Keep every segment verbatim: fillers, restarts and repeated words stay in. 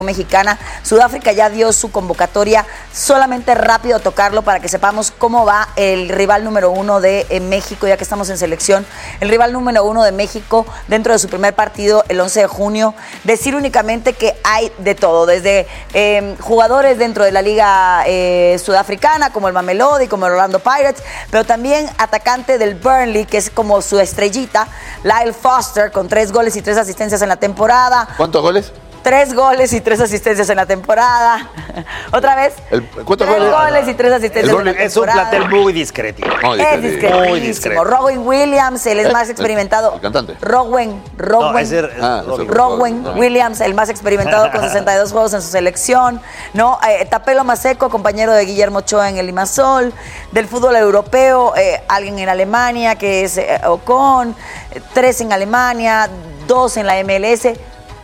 mexicana. Sudáfrica ya dio su convocatoria, solamente rápido tocarlo para que sepamos cómo va el rival número uno de eh, México, ya que estamos en selección. El rival número uno de México dentro de su primer partido el once de junio. Decir únicamente que hay de todo, desde eh, jugadores dentro de la liga eh, sudafricana, como el Mamelodi, como el Orlando Pirates, pero también atacante del Burnley, que es como su estrellita, Lyle Foster, con tres goles y tres asistencias en la temporada. ¿Cuántos goles? Tres goles y tres asistencias en la temporada. ¿Otra vez? El, ¿Cuántos tres goles? goles y tres asistencias en la temporada. Es un plantel muy discreto. Muy Es discretísimo. Muy discreto. Rowan Williams, el es más experimentado. ¿El cantante? Rowan, Rowan. No, ese es Ah, Robin. Rowan Ah. Williams, el más experimentado con sesenta y dos juegos en su selección, ¿no? Eh, Tapelo Maseco, compañero de Guillermo Ochoa en el Limassol, del fútbol europeo, eh, alguien en Alemania que es eh, Ocon, eh, tres en Alemania, dos en la M L S.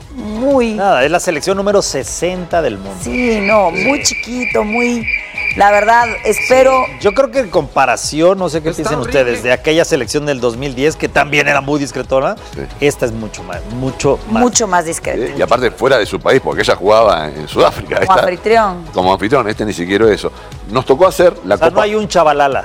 Muy, Nada, es la selección número sesenta del mundo. sí, no, muy chiquito, muy, la verdad, espero. Yo creo que en comparación, no sé qué Está piensen horrible. ustedes, de aquella selección del dos mil diez, que también era muy discretona, Sí. esta es mucho más, mucho más. Mucho más discreto. ¿Eh? Y aparte fuera de su país, porque ella jugaba en Sudáfrica. Como Esta- anfitrión. Como anfitrión, este ni siquiera eso. Nos tocó hacer la O sea, Copa... no hay un chavalala.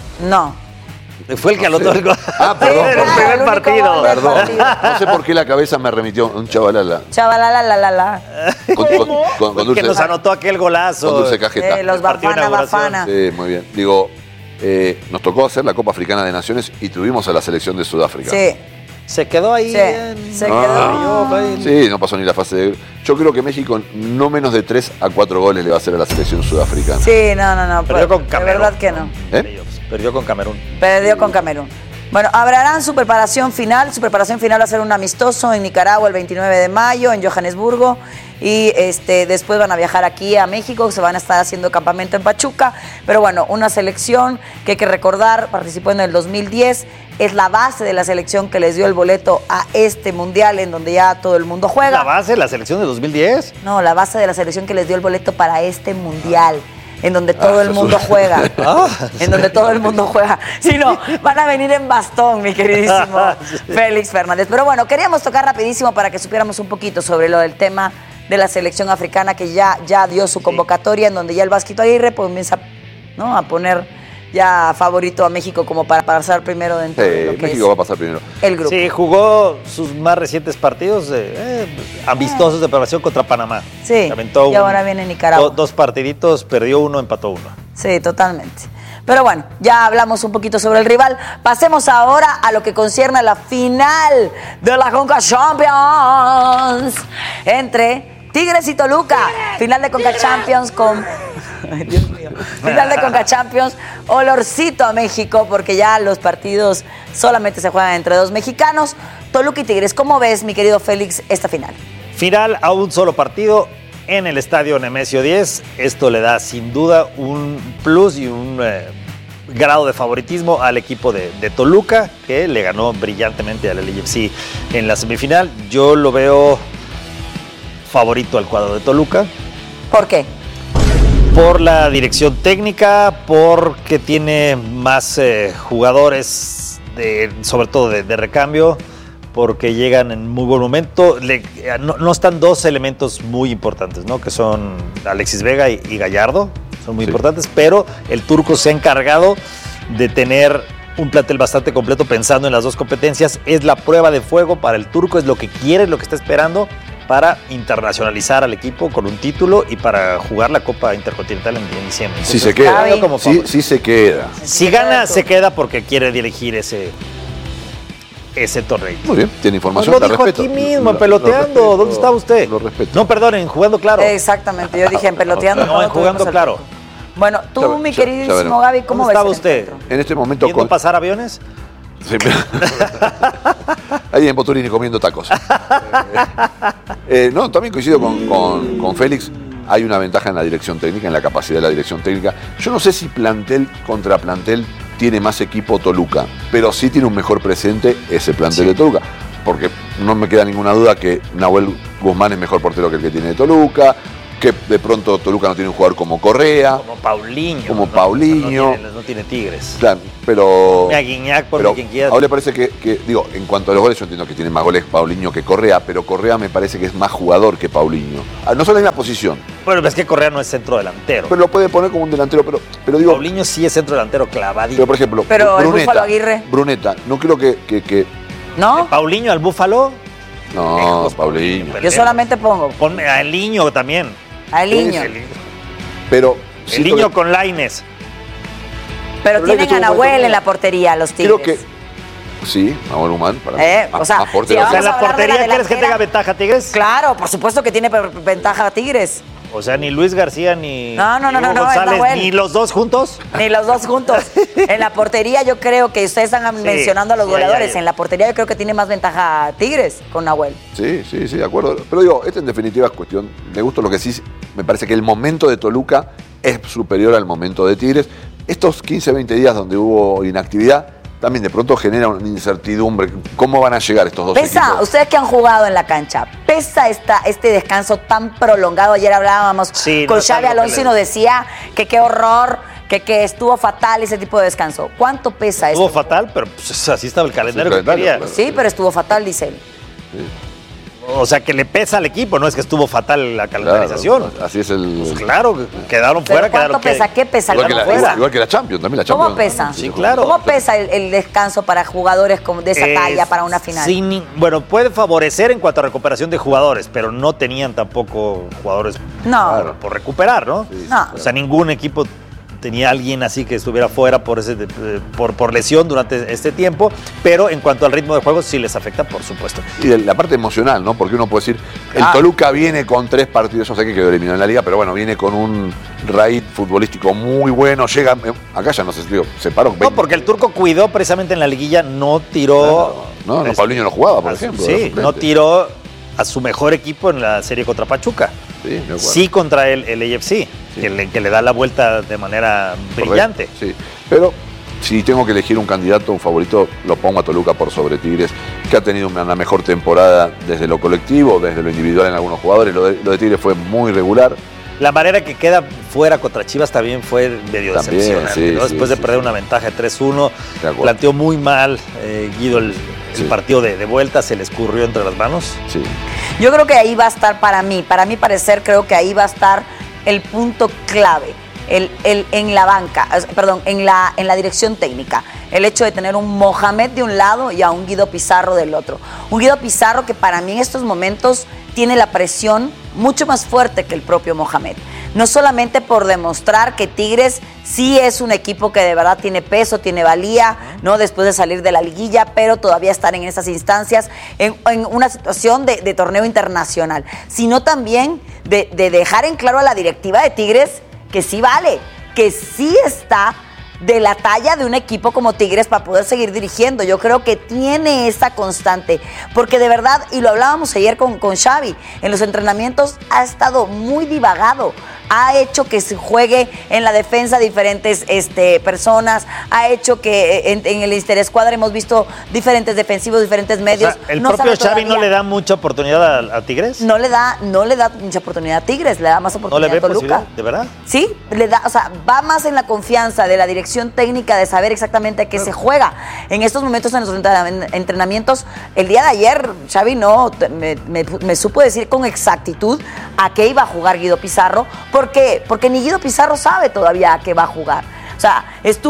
No. Fue el que No anotó sé. el gol. Ah, perdón, En el perdón. primer El único partido. gol del Perdón, partido. no sé por qué la cabeza me remitió un chavalala. Chavalala, la, la, la. Con, con, con, con que dulce, nos anotó aquel golazo. con dulce cajeta. Eh, los El partido de Bafana, inauguración. Bafana. Sí, muy bien. Digo, eh, nos tocó hacer la Copa Africana de Naciones y tuvimos a la selección de Sudáfrica. Sí, Se quedó ahí. Sí, en- se Ah, quedó ahí. Sí, no pasó ni la fase de... Yo creo que México no menos de tres a cuatro goles le va a hacer a la selección sudafricana. sí, no, no, no. Perdió pero con de Camerún. verdad que no. ¿Eh? Perdió con Camerún. Perdió con Camerún. Bueno, hablarán su preparación final. Su preparación final va a ser un amistoso en Nicaragua el veintinueve de mayo, en Johannesburgo. Y este, después van a viajar aquí a México, se van a estar haciendo campamento en Pachuca. Pero bueno, una selección que hay que recordar, participó en el dos mil diez, es la base de la selección que les dio el boleto a este mundial en donde ya todo el mundo juega. ¿La base de la selección de dos mil diez? No, la base de la selección que les dio el boleto para este mundial, en donde todo Ah, el Jesús. mundo juega. Ah. En donde todo el mundo juega. Si no, van a venir en bastón, mi queridísimo Félix Fernández. Pero bueno, queríamos tocar rapidísimo para que supiéramos un poquito sobre lo del tema de la selección africana que ya, ya dio su convocatoria, en donde ya el Vasquito Aguirre pues, comienza, ¿no?, a poner ya favorito a México como para pasar primero dentro de lo Sí, que México es va a pasar primero. el grupo. Sí, jugó sus más recientes partidos eh, eh, amistosos de preparación contra Panamá. Sí, Se aventó y un- ahora viene Nicaragua. do- dos partiditos, perdió uno, empató uno. Sí, totalmente. Pero bueno, ya hablamos un poquito sobre el rival. Pasemos ahora a lo que concierne a la final de la Conca Champions entre Tigres y Toluca. Final de Conca Champions con... Ay, Dios mío. Final de Conca Champions, olorcito a México, porque ya los partidos solamente se juegan entre dos mexicanos. Toluca y Tigres, ¿cómo ves, mi querido Félix, esta final? Final a un solo partido en el estadio Nemesio diez. Esto le da sin duda un plus y un eh, grado de favoritismo al equipo de, de Toluca, que le ganó brillantemente al L A F C en la semifinal. Yo lo veo favorito al cuadro de Toluca ¿Por qué? por la dirección técnica, porque tiene más eh, jugadores, de, sobre todo de, de recambio, porque llegan en muy buen momento. Le- no, no están dos elementos muy importantes, ¿no?, que son Alexis Vega y, y Gallardo, son muy Sí. importantes, pero el turco se ha encargado de tener un plantel bastante completo pensando en las dos competencias. Es la prueba de fuego para el turco, es lo que quiere, es lo que está esperando para internacionalizar al equipo con un título y para jugar la Copa Intercontinental en, en diciembre. Si Entonces, se queda. la veo como Sí, favorito. sí se queda. Si gana, se queda porque quiere dirigir ese, ese torneo. Muy bien, tiene información. Nos lo la dijo respeto. aquí mismo, Lo- lo peloteando. respeto, ¿Dónde estaba usted? Lo respeto. No, perdón, en Jugando Claro. Exactamente, yo dije en peloteando. No, en Jugando tuvimos el Claro. tiempo. Bueno, tú, Ya- mi ya- ya queridísimo veremos. Gaby, ¿cómo ¿Dónde ves estaba el usted? encuentro? En este momento... ¿Viendo con- pasar aviones? Sí, ahí en Boturini comiendo tacos. Eh, no, también coincido con, con- con Félix. Hay una ventaja en la dirección técnica, en la capacidad de la dirección técnica. Yo no sé si plantel contra plantel tiene más equipo Toluca, pero sí tiene un mejor presente ese plantel Sí. de Toluca. Porque no me queda ninguna duda que Nahuel Guzmán es mejor portero que el que tiene de Toluca, que de pronto Toluca no tiene un jugador como Correa. Como Paulinho. Como ¿no? Paulinho. No tiene, no tiene Tigres. Claro, pero... A Guiñac, por pero quien quiera. ahora le parece que, que, digo, en cuanto a los goles, yo entiendo que tiene más goles Paulinho que Correa, pero Correa me parece que es más jugador que Paulinho. Ah, no son la misma posición. Bueno, es que Correa no es centro delantero. Pero lo puede poner como un delantero, pero, pero digo... Paulinho sí es centro delantero clavadito. Pero, por ejemplo, pero el Bruneta, Búfalo Aguirre. Bruneta, no creo que... que, que ¿No? Paulinho al Búfalo. no, Lejos, Paulinho. Yo solamente pongo Ponme a El Niño también. al niño. El, el Pero... Niño que, con Lainez. Pero, Pero tienen Lainez a tuvo un buen Nahuel torneo. en la portería, los Tigres. creo que... Sí, Nahuel Humán. Para Eh, más, o sea, más portero. si O sea, vamos ¿la a hablar de portería la quieres que delantera? tenga ventaja Tigres? Claro, por supuesto que tiene per- ventaja Tigres. O sea, ni Luis García ni, No, no, ni no, no, Hugo no, es González, Nahuel. ni los dos juntos. Ni los dos juntos. En la portería yo creo que ustedes están Sí, mencionando a los sí, goleadores. ahí, ahí. En la portería yo creo que tiene más ventaja Tigres con Nahuel. Sí, sí, sí, de acuerdo. Pero digo, esta en definitiva es cuestión de gusto. Lo que sí me parece que el momento de Toluca es superior al momento de Tigres. Estos quince, veinte días donde hubo inactividad también de pronto genera una incertidumbre. ¿Cómo van a llegar estos dos Pesa, equipos? ustedes que han jugado en la cancha, pesa esta, este descanso tan prolongado. Ayer hablábamos Sí, con no es Xavi algo que Alonso le- y nos decía que qué horror, que, que estuvo fatal ese tipo de descanso. ¿Cuánto pesa Estuvo esto? fatal, pero pues, así estaba el calendario Sí, el que calendario, quería. claro. Sí, pero estuvo fatal, dice él. O sea, que le pesa al equipo, no es que estuvo fatal la calendarización. Claro, así es el... Pues claro, quedaron ¿Pero fuera, cuánto quedaron pesa? que- ¿Qué pesa? Igual que, la, ¿Cómo igual, pesa? igual que la Champions, también la ¿Cómo Champions. pesa? Sí, claro. ¿Cómo pesa el, el descanso para jugadores como de esa Eh, talla para una final? sin ni- bueno, puede favorecer en cuanto a recuperación de jugadores, pero no tenían tampoco jugadores No. por, por recuperar, ¿no? Sí, No. O sea, ningún equipo tenía alguien así que estuviera fuera por, ese, eh, por, por lesión durante este tiempo, pero en cuanto al ritmo de juego sí les afecta, por supuesto. Y de la parte emocional, ¿no? Porque uno puede decir, el Ah. Toluca viene con tres partidos, yo sé que quedó eliminado en la liga, pero bueno, viene con un raíz futbolístico muy bueno, llega, acá ya no sé, digo, se paró. No, porque el turco cuidó precisamente en la liguilla, no tiró... No, no, este, Paulinho no jugaba, por a su- ejemplo. era Sí, suplente. no tiró a su mejor equipo en la serie contra Pachuca. Sí, de acuerdo. Sí contra el, el A F C, Sí. que, le, que le da la vuelta de manera Correcto, brillante. Sí, pero si tengo que elegir un candidato, un favorito, lo pongo a Toluca por sobre Tigres, que ha tenido una, una mejor temporada desde lo colectivo, desde lo individual en algunos jugadores. Lo de, lo de Tigres fue muy regular. La manera que queda fuera contra Chivas también fue medio También, decepcionante, sí, ¿no? sí, Después de sí, perder sí. una ventaja de tres uno, De acuerdo. planteó muy mal eh, Guido el, el Sí. partido de, de vuelta, se le escurrió entre las manos. Sí. Yo creo que ahí va a estar para mí, para mi parecer, creo que ahí va a estar el punto clave. El, el, en la banca, perdón, en la, en la dirección técnica. El hecho de tener un Mohamed de un lado y a un Guido Pizarro del otro. Un Guido Pizarro que para mí en estos momentos tiene la presión mucho más fuerte que el propio Mohamed. No solamente por demostrar que Tigres sí es un equipo que de verdad tiene peso, tiene valía, ¿no? Después de salir de la liguilla, pero todavía estar en esas instancias, en, en una situación de, de torneo internacional, sino también de, de dejar en claro a la directiva de Tigres que sí vale, que sí está de la talla de un equipo como Tigres para poder seguir dirigiendo. Yo creo que tiene esa constante, porque de verdad, y lo hablábamos ayer con, con Xavi, en los entrenamientos ha estado muy divagado, ha hecho que se juegue en la defensa diferentes este, personas, ha hecho que en, en el interescuadra hemos visto diferentes defensivos, diferentes medios. O sea, ¿el No propio sabe Xavi no todavía. le da mucha oportunidad a, a Tigres? No le da, no le da mucha oportunidad a Tigres, le da más ¿No le oportunidad ve a Toluca. posibilidad? ¿De verdad? Sí, le da, o sea, va más en la confianza de la dirección técnica de saber exactamente a qué se juega. En estos momentos, en los entrenamientos, el día de ayer, Xavi no me, me, me supo decir con exactitud a qué iba a jugar Guido Pizarro. ¿Por qué? Porque ni Guido Pizarro sabe todavía a qué va a jugar. O sea,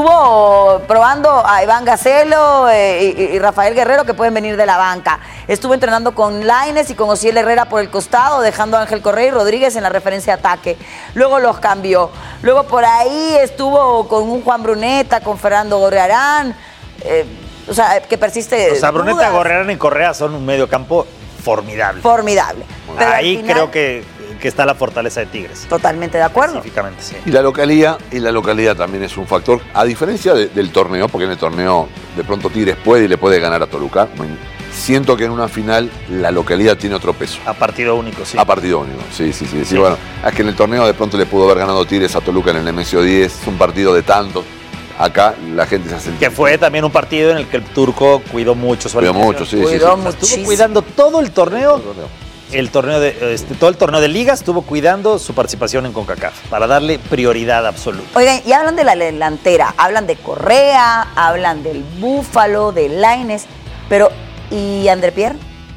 estuvo probando a Iván Gacelo eh, y, y Rafael Guerrero, que pueden venir de la banca. Estuvo entrenando con Lainez y con Osiel Herrera por el costado, dejando a Ángel Correa y Rodríguez en la referencia de ataque. Luego los cambió. Luego por ahí estuvo con un Juan Bruneta, con Fernando Gorrearán, eh, o sea, que persiste. O sea, Bruneta, dudas. Gorrearán y Correa son un medio campo formidable. Formidable. Pero al Ahí final, creo que, que está la fortaleza de Tigres. Totalmente de acuerdo. Específicamente, sí. Y la localidad, y la localidad también es un factor, a diferencia de- del torneo, porque en el torneo de pronto Tigres puede y le puede ganar a Toluca. Siento que en una final la localidad tiene otro peso. A partido único, sí. A partido único, sí, sí, sí. sí, Sí. Bueno, es que en el torneo de pronto le pudo haber ganado Tigres a Toluca en el Nemesio diez, es un partido de tantos. Acá la gente se hace... Que fue también un partido en el que el turco cuidó mucho su Cuidó alineación. mucho, sí, sí, Cuidó sí. muchísimo. Estuvo cuidando todo el torneo. el torneo de, este, todo el torneo de liga estuvo cuidando su participación en CONCACAF para darle prioridad absoluta. Oigan, y hablan de la delantera, hablan de Correa, hablan del Búfalo, de Lainez, pero ¿y André Pierre?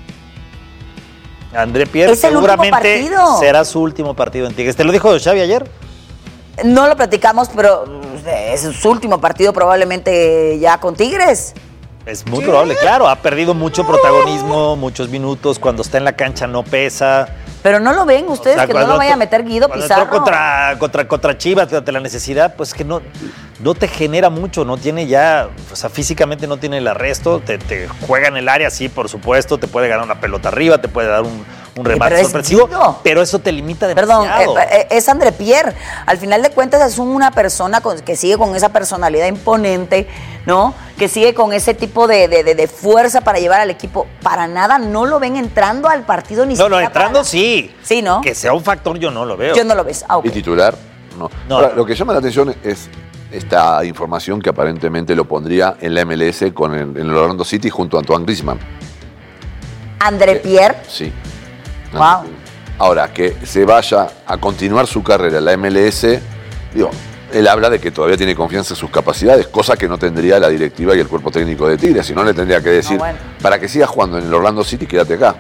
André Pierre ¿Es el seguramente último partido? será su último partido en Tigres. ¿Te lo dijo Xavi ayer? No lo platicamos, pero es su último partido probablemente ya con Tigres. Es muy probable, claro. Ha perdido mucho protagonismo, muchos minutos. Cuando está en la cancha no pesa. Pero no lo ven ustedes, O sea, que no cuando lo vaya a entró- meter Guido cuando Pizarro. entró contra, contra, contra Chivas, ante la necesidad, pues que no, no te genera mucho, no tiene ya, o sea, físicamente no tiene el arresto, te, te juega en el área, sí, por supuesto, te puede ganar una pelota arriba, te puede dar un, un remate pero es sorpresivo, Guido. pero eso te limita Perdón, demasiado. eh, eh, es André Pierre. Al final de cuentas es una persona con- que sigue con esa personalidad imponente, ¿no? Que sigue con ese tipo de, de- de- de fuerza para llevar al equipo. Para nada no lo ven entrando al partido ni no, siquiera no, entrando para- sí. Sí, ¿no? Que sea un factor yo no lo veo. Yo no lo ves. Ah, ok. ¿Y titular? No. No, Ahora, no. lo que llama la atención es esta información que aparentemente lo pondría en la M L S con el, en el Orlando City junto a Antoine Griezmann. André Pierre. Sí. Wow. Ahora, que se vaya a continuar su carrera en la M L S, digo, él habla de que todavía tiene confianza en sus capacidades, cosa que no tendría la directiva y el cuerpo técnico de Tigres, si no le tendría que decir, No, bueno. para que sigas jugando en el Orlando City, quédate acá.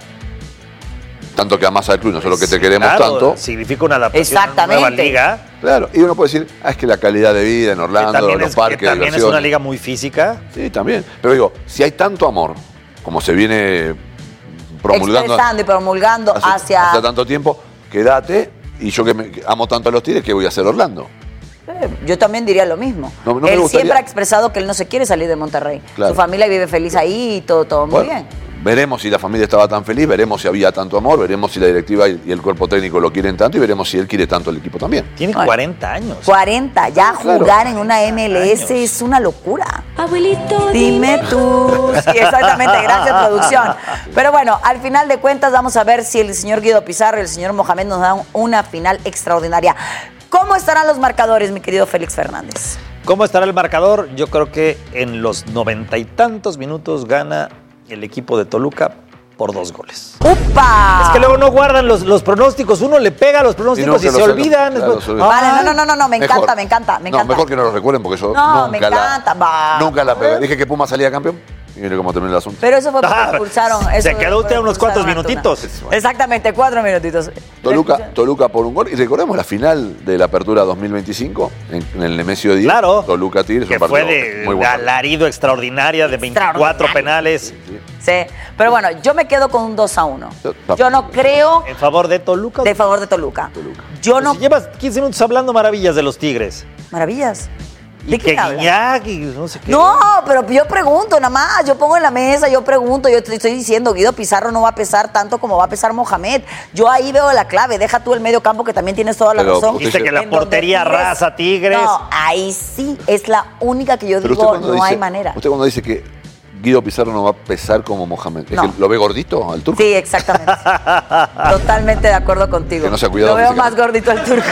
Tanto que amas al club, nosotros que te Sí, queremos claro, tanto. significa una adaptación a una Exactamente. nueva liga. Claro, y uno puede decir, ah, es que la calidad de vida en Que Orlando, también, los es, parques, que también es diversiones. una liga muy física. Sí, también. Pero digo, si hay tanto amor, como se viene promulgando Expresando y promulgando hace, hacia... hace tanto tiempo, quédate, y yo que me- que amo tanto a los Tigres, ¿qué voy a hacer Orlando? Eh, Yo también diría lo mismo. No, no me él gustaría- siempre ha expresado que él no se quiere salir de Monterrey. Claro. Su familia vive feliz ahí y todo, todo muy Bueno, bien. veremos si la familia estaba tan feliz, veremos si había tanto amor, veremos si la directiva y y el cuerpo técnico lo quieren tanto y veremos si él quiere tanto el equipo también. Tiene Bueno. cuarenta años. cuarenta, ya Claro. jugar en una M L S años. es una locura. Abuelito, Dime tú. Sí, exactamente. Gracias, producción. Pero bueno, al final de cuentas vamos a ver si el señor Guido Pizarro y el señor Mohamed nos dan una final extraordinaria. ¿Cómo estarán los marcadores, mi querido Félix Fernández? ¿Cómo estará el marcador? Yo creo que en los noventa y tantos minutos gana el equipo de Toluca por dos goles. ¡Upa! Es que luego no guardan los, los pronósticos. Uno le pega a los pronósticos Y y, no, que se los- olvidan. claro, Después- se olvidan. Vale, Ay, no, no, no, no, me Mejor. encanta, me encanta, me No, encanta. mejor que no lo recuerden porque yo No, nunca me la, encanta, va. nunca la pegué. Dije que Puma salía campeón y mire cómo terminó el asunto. Pero eso fue porque Ah, expulsaron. se eso quedó fue usted porque unos cuantos expulsaron a Antuna. minutitos. Exactamente, cuatro minutitos. Toluca, Toluca por un gol. Y recordemos la final de la Apertura dos mil veinticinco en, en el Nemesio diez. Claro. Toluca Tigres. que un fue partido de muy bueno. alarido extraordinaria de veinticuatro Extraordinario. penales Sí, pero bueno, yo me quedo con un dos a uno. Yo- Yo no creo en favor de Toluca. de favor de Toluca. Toluca. Yo no... Si llevas quince minutos hablando maravillas de los Tigres. Maravillas. Y ¿De que qué hablas? Guiñac y no sé qué. No, pero yo pregunto nada más, yo pongo en la mesa, yo pregunto, yo te estoy diciendo, Guido Pizarro no va a pesar tanto como va a pesar Mohamed. Yo ahí veo la clave, deja tú el medio campo que también tienes toda la Pero razón. usted Dice que la En donde portería Tigres- raza Tigres. No, ahí sí es la única que yo Pero usted digo, cuando no dice, hay manera. Usted cuando dice que Guido Pizarro no va a pesar como Mohamed, ¿es No. que lo ve gordito al turco? Sí, exactamente. Totalmente de acuerdo contigo. Que no se ha cuidado Lo veo más físicamente. gordito al turco.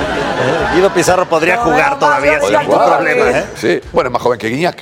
Eh, Guido Pizarro podría No, jugar no, todavía no, sin no, ningún no, problema. no, ¿eh? Sí, bueno, es más joven que Guiñac.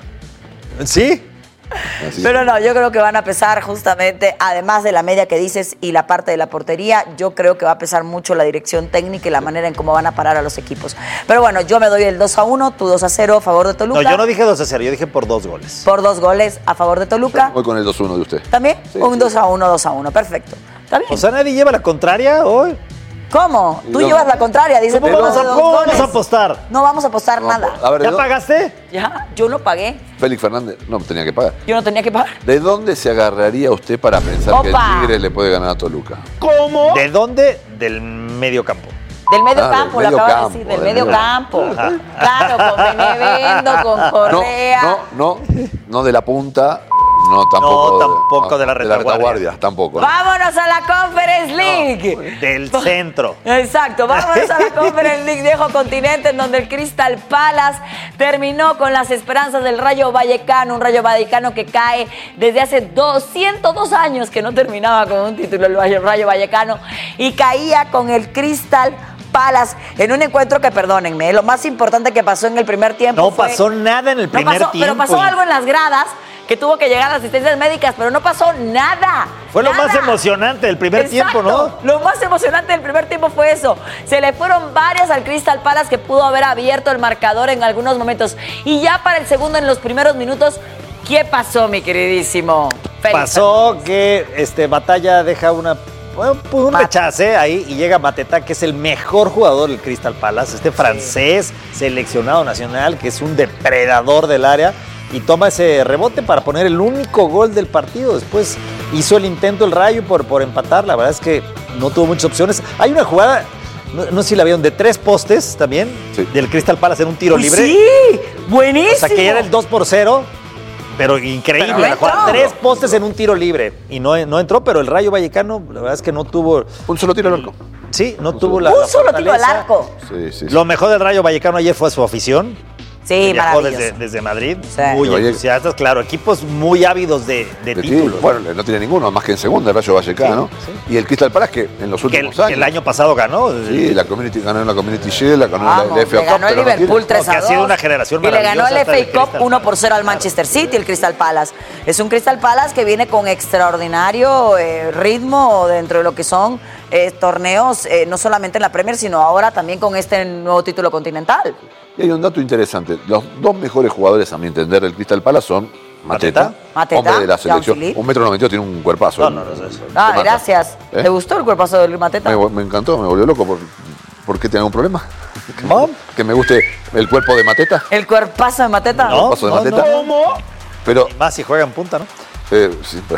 Sí. Así. Pero no, yo creo que van a pesar justamente, además de la media que dices y la parte de la portería, yo creo que va a pesar mucho la dirección técnica y la manera en cómo van a parar a los equipos. Pero bueno, yo me doy el dos a uno, tú dos a cero a favor de Toluca. No, yo no dije dos a cero, yo dije por dos goles. Por dos goles a favor de Toluca. Voy con el dos uno de usted. ¿También? Sí, Un sí. dos a uno, dos a uno, perfecto. ¿Está bien? O sea, nadie lleva la contraria hoy. ¿Cómo? Tú No. llevas la contraria, dice ¿Cómo Pedro vamos a, de dos cómo vamos goles. a apostar? No vamos a apostar No, nada. a ver, ¿de ¿Ya dónde- pagaste? Ya, yo no pagué. Félix Fernández, no, tenía que pagar. Yo no tenía que pagar. ¿De dónde se agarraría usted para pensar que el Opa. Tigre le puede ganar a Toluca? ¿Cómo? ¿De dónde? Del medio campo. Del medio Ah, campo, del lo medio acabo de campo, decir, del del medio medio campo. Claro, con Benevendo, con No, Correa. no, no, no de la punta, no tampoco. No, tampoco de la retaguardia, tampoco. ¿no? Vámonos a la Conference League. Del centro. Exacto, vámonos a la Conference League, viejo continente, en donde el Crystal Palace terminó con las esperanzas del Rayo Vallecano, un Rayo Vallecano que cae desde hace doscientos dos años que no terminaba con un título el Rayo Vallecano y caía con el Crystal Palace en un encuentro que, perdónenme, lo más importante que pasó en el primer tiempo No fue- pasó nada en el No primer pasó, tiempo. pero pasó algo en las gradas que tuvo que llegar a las asistencias médicas, pero no pasó nada. Fue lo nada. más emocionante del primer Exacto. tiempo, ¿no? Lo más emocionante del primer tiempo fue eso. Se le fueron varias al Crystal Palace, que pudo haber abierto el marcador en algunos momentos. Y ya para el segundo, en los primeros minutos, ¿qué pasó, mi queridísimo Félix? Pasó que este, Batalla deja una, bueno, pues un Mat- rechace ahí y llega Mateta, que es el mejor jugador del Crystal Palace, este francés seleccionado nacional, que es un depredador del área, y toma ese rebote para poner el único gol del partido. Después hizo el intento el Rayo por, por empatar. La verdad es que no tuvo muchas opciones. Hay una jugada, no, no sé si la vieron, de tres postes también, Sí. del Crystal Palace en un tiro libre. Sí, buenísimo. O sea, que ya era el dos por cero, pero increíble. Pero la jugada, entró. tres postes en un tiro libre. Y no, no entró, pero el Rayo Vallecano, la verdad es que no tuvo... Un solo tiro al arco. Sí, no Un tuvo solo- la Un la solo tiro al fortaleza. arco. Sí, sí, sí. Lo mejor del Rayo Vallecano ayer fue su afición. Sí, Viajó maravilloso. desde, desde Madrid. Sí. Muy Y Valle- entusiastas, claro. Equipos muy ávidos de, de De títulos. título. Bueno, no tiene ninguno, más que en segunda, el Rayo Vallecano. Sí, Y el Crystal Palace, que en los que el, últimos años. que el año pasado ganó. Sí, la Community ganó en la Community Shield, la ganó Vamos, en la F A le Cup. ganó el pero no Liverpool tiene. tres Porque a ha sido dos. una generación Y le ganó maravillosa el hasta F el A Cup Crystal uno por Palace. cero al Manchester City, el Crystal Palace. Es un Crystal Palace que viene con extraordinario eh, ritmo dentro de lo que son eh, torneos, eh, no solamente en la Premier, sino ahora también con este nuevo título continental. Y hay un dato interesante. Los dos mejores jugadores, a mi entender, del Crystal Palace son Mateta, Mateta, hombre de la selección. Jean-Philippe. Un metro noventa y dos, tiene un cuerpazo. No, no, no es eso. Ah, Te mata. gracias. ¿Eh? ¿Te gustó el cuerpazo del Mateta? Me, me encantó, me volvió loco. ¿Por, ¿por qué tiene algún problema? ¿No? Que me guste el cuerpo de Mateta. ¿El cuerpazo de Mateta? No, paso de no, Mateta. no. Pero, Y más si juega en punta, ¿no? eh, sí, pero-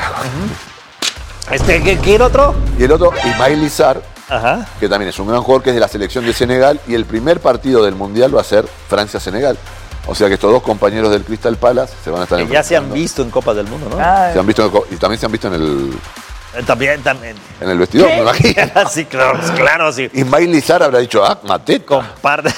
Este, ¿qué, qué era otro? Y el otro, Ismail Lizar, Ajá. que también es un gran jugador, que es de la selección de Senegal, y el primer partido del Mundial va a ser Francia-Senegal. O sea que estos dos compañeros del Crystal Palace se van a estar Que ya se han enfrentando. visto en Copas del Mundo, ¿no? Ay. Se han visto en el co- y también se han visto en el, Eh, También, también. en el vestidor, me imagino. sí, claro, claro, sí. Ismail Lizar habrá dicho, ah, Mateta. Comparte.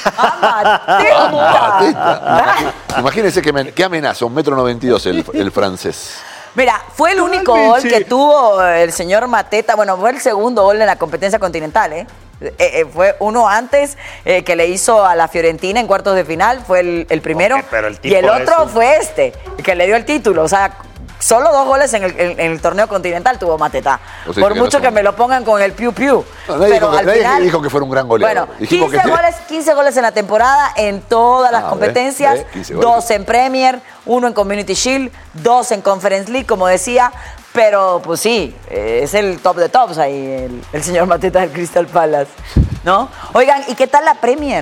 ¡Ah, Mateta! Imagínense qué, men- qué amenaza, un metro noventa y dos el, el francés. Mira, fue el único gol que tuvo el señor Mateta. Bueno, fue el segundo gol en la competencia continental, ¿eh? Eh, eh, fue uno antes eh, que le hizo a la Fiorentina en cuartos de final, fue el, el primero. Ok, pero el y tipo el otro es un- fue este, que le dio el título. O sea, solo dos goles en el, en- en el torneo continental tuvo Mateta. O sea, Por que mucho no que son- me lo pongan con el piu piu. No, nadie Pero dijo que- al nadie final- dijo que fuera un gran goleador. Bueno, Dijimos quince que- goles, quince goles en la temporada en todas las Ah, ve, competencias, ve, quince goles. dos en Premier, uno en Community Shield, dos en Conference League, como decía. Pero, pues sí, eh, es el top de tops ahí, el, el señor Mateta del Crystal Palace, ¿no? Oigan, ¿y qué tal la Premier?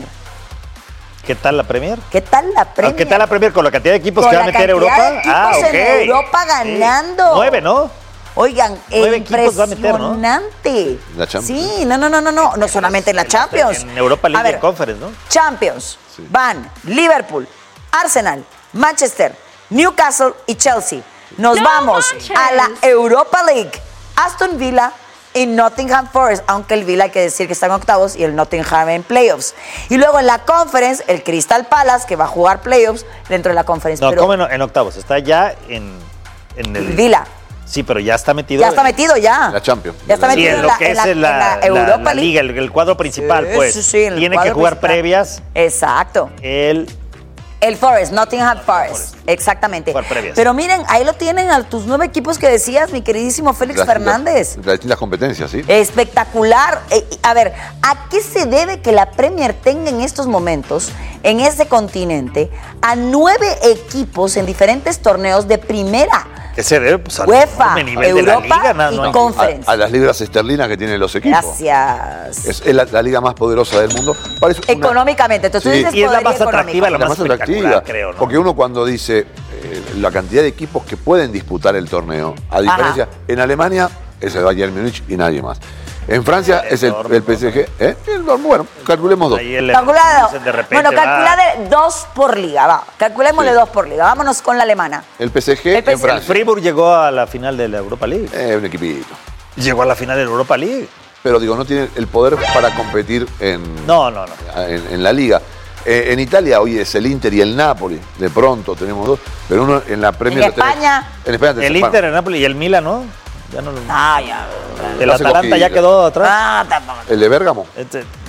¿Qué tal la Premier? ¿Qué tal la Premier? ¿Qué tal la Premier con la cantidad de equipos Con que va a la meter cantidad Europa? de equipos en Europa ganando. Nueve, ¿no? Oigan, Nueve equipos va a meter, ¿no? impresionante. La Champions. Sí, no, no, no, no, no, no solamente en la Champions. En Europa League A ver, y Conference, ¿no? Champions, Sí. van Liverpool, Arsenal, Manchester, Newcastle y Chelsea. Nos No vamos manches. a la Europa League. Aston Villa y Nottingham Forest, aunque el Villa hay que decir que está en octavos y el Nottingham en playoffs. Y luego en la Conference, el Crystal Palace, que va a jugar playoffs dentro de la Conference. No, pero ¿cómo en, en octavos? Está ya en, en el... Villa. Sí, pero ya está metido. Ya está en- metido ya. La Champions. Ya está Sí, Sí, metido en en lo la, que en es la- la, en la la- Europa la League. liga, el, el cuadro principal, Sí, pues. sí, sí, en el Tiene que cuadro jugar principal. previas Exacto. el... El Forest, Nottingham Forest. Exactamente. Jugar previas. Pero miren, ahí lo tienen a tus nueve equipos que decías, mi queridísimo Félix Las- Fernández. Las, las distintas competencias, ¿sí? Espectacular. Eh, a ver, ¿a qué se debe que la Premier tenga en estos momentos, en este continente, a nueve equipos en diferentes torneos de primera? Que se debe, pues, al UEFA, enorme nivel de la Europa liga. No, y no hay- con- Conference. A, a las libras esterlinas que tienen los equipos. Gracias. Es, es la, la liga más poderosa del mundo. Parece una- Económicamente, entonces Sí. tú dices Y es la poderío más atractiva, económico. la la más más espectacular, atractiva. creo, ¿no? Porque uno cuando dice eh, la cantidad de equipos que pueden disputar el torneo, a diferencia, en Alemania es el Bayern Múnich y nadie más. En Francia El es el, Dortmund, el P S G. ¿eh? El Dortmund, bueno, calculemos dos. Ahí el- Calculado. de repente Bueno, va- calculade dos por liga, va. Calculémosle Sí. dos por liga. Vámonos con la alemana. El P S G El P S G. en Francia. Friburg llegó a la final de la Europa League. Eh, un equipito. Llegó a la final de la Europa League. Pero digo, no tiene el poder para competir en, No, no, no. en, en la liga. Eh, en Italia hoy es el Inter y el Napoli. De pronto tenemos dos. Pero uno en la Premier. En lo tenés- España. En España tenés- El Inter, el Napoli y el Milan, ¿no? Ya no lo... Ah, ya. El Hace Atalanta ya coquilla. quedó atrás. Ah, tampoco. El de Bérgamo. Este,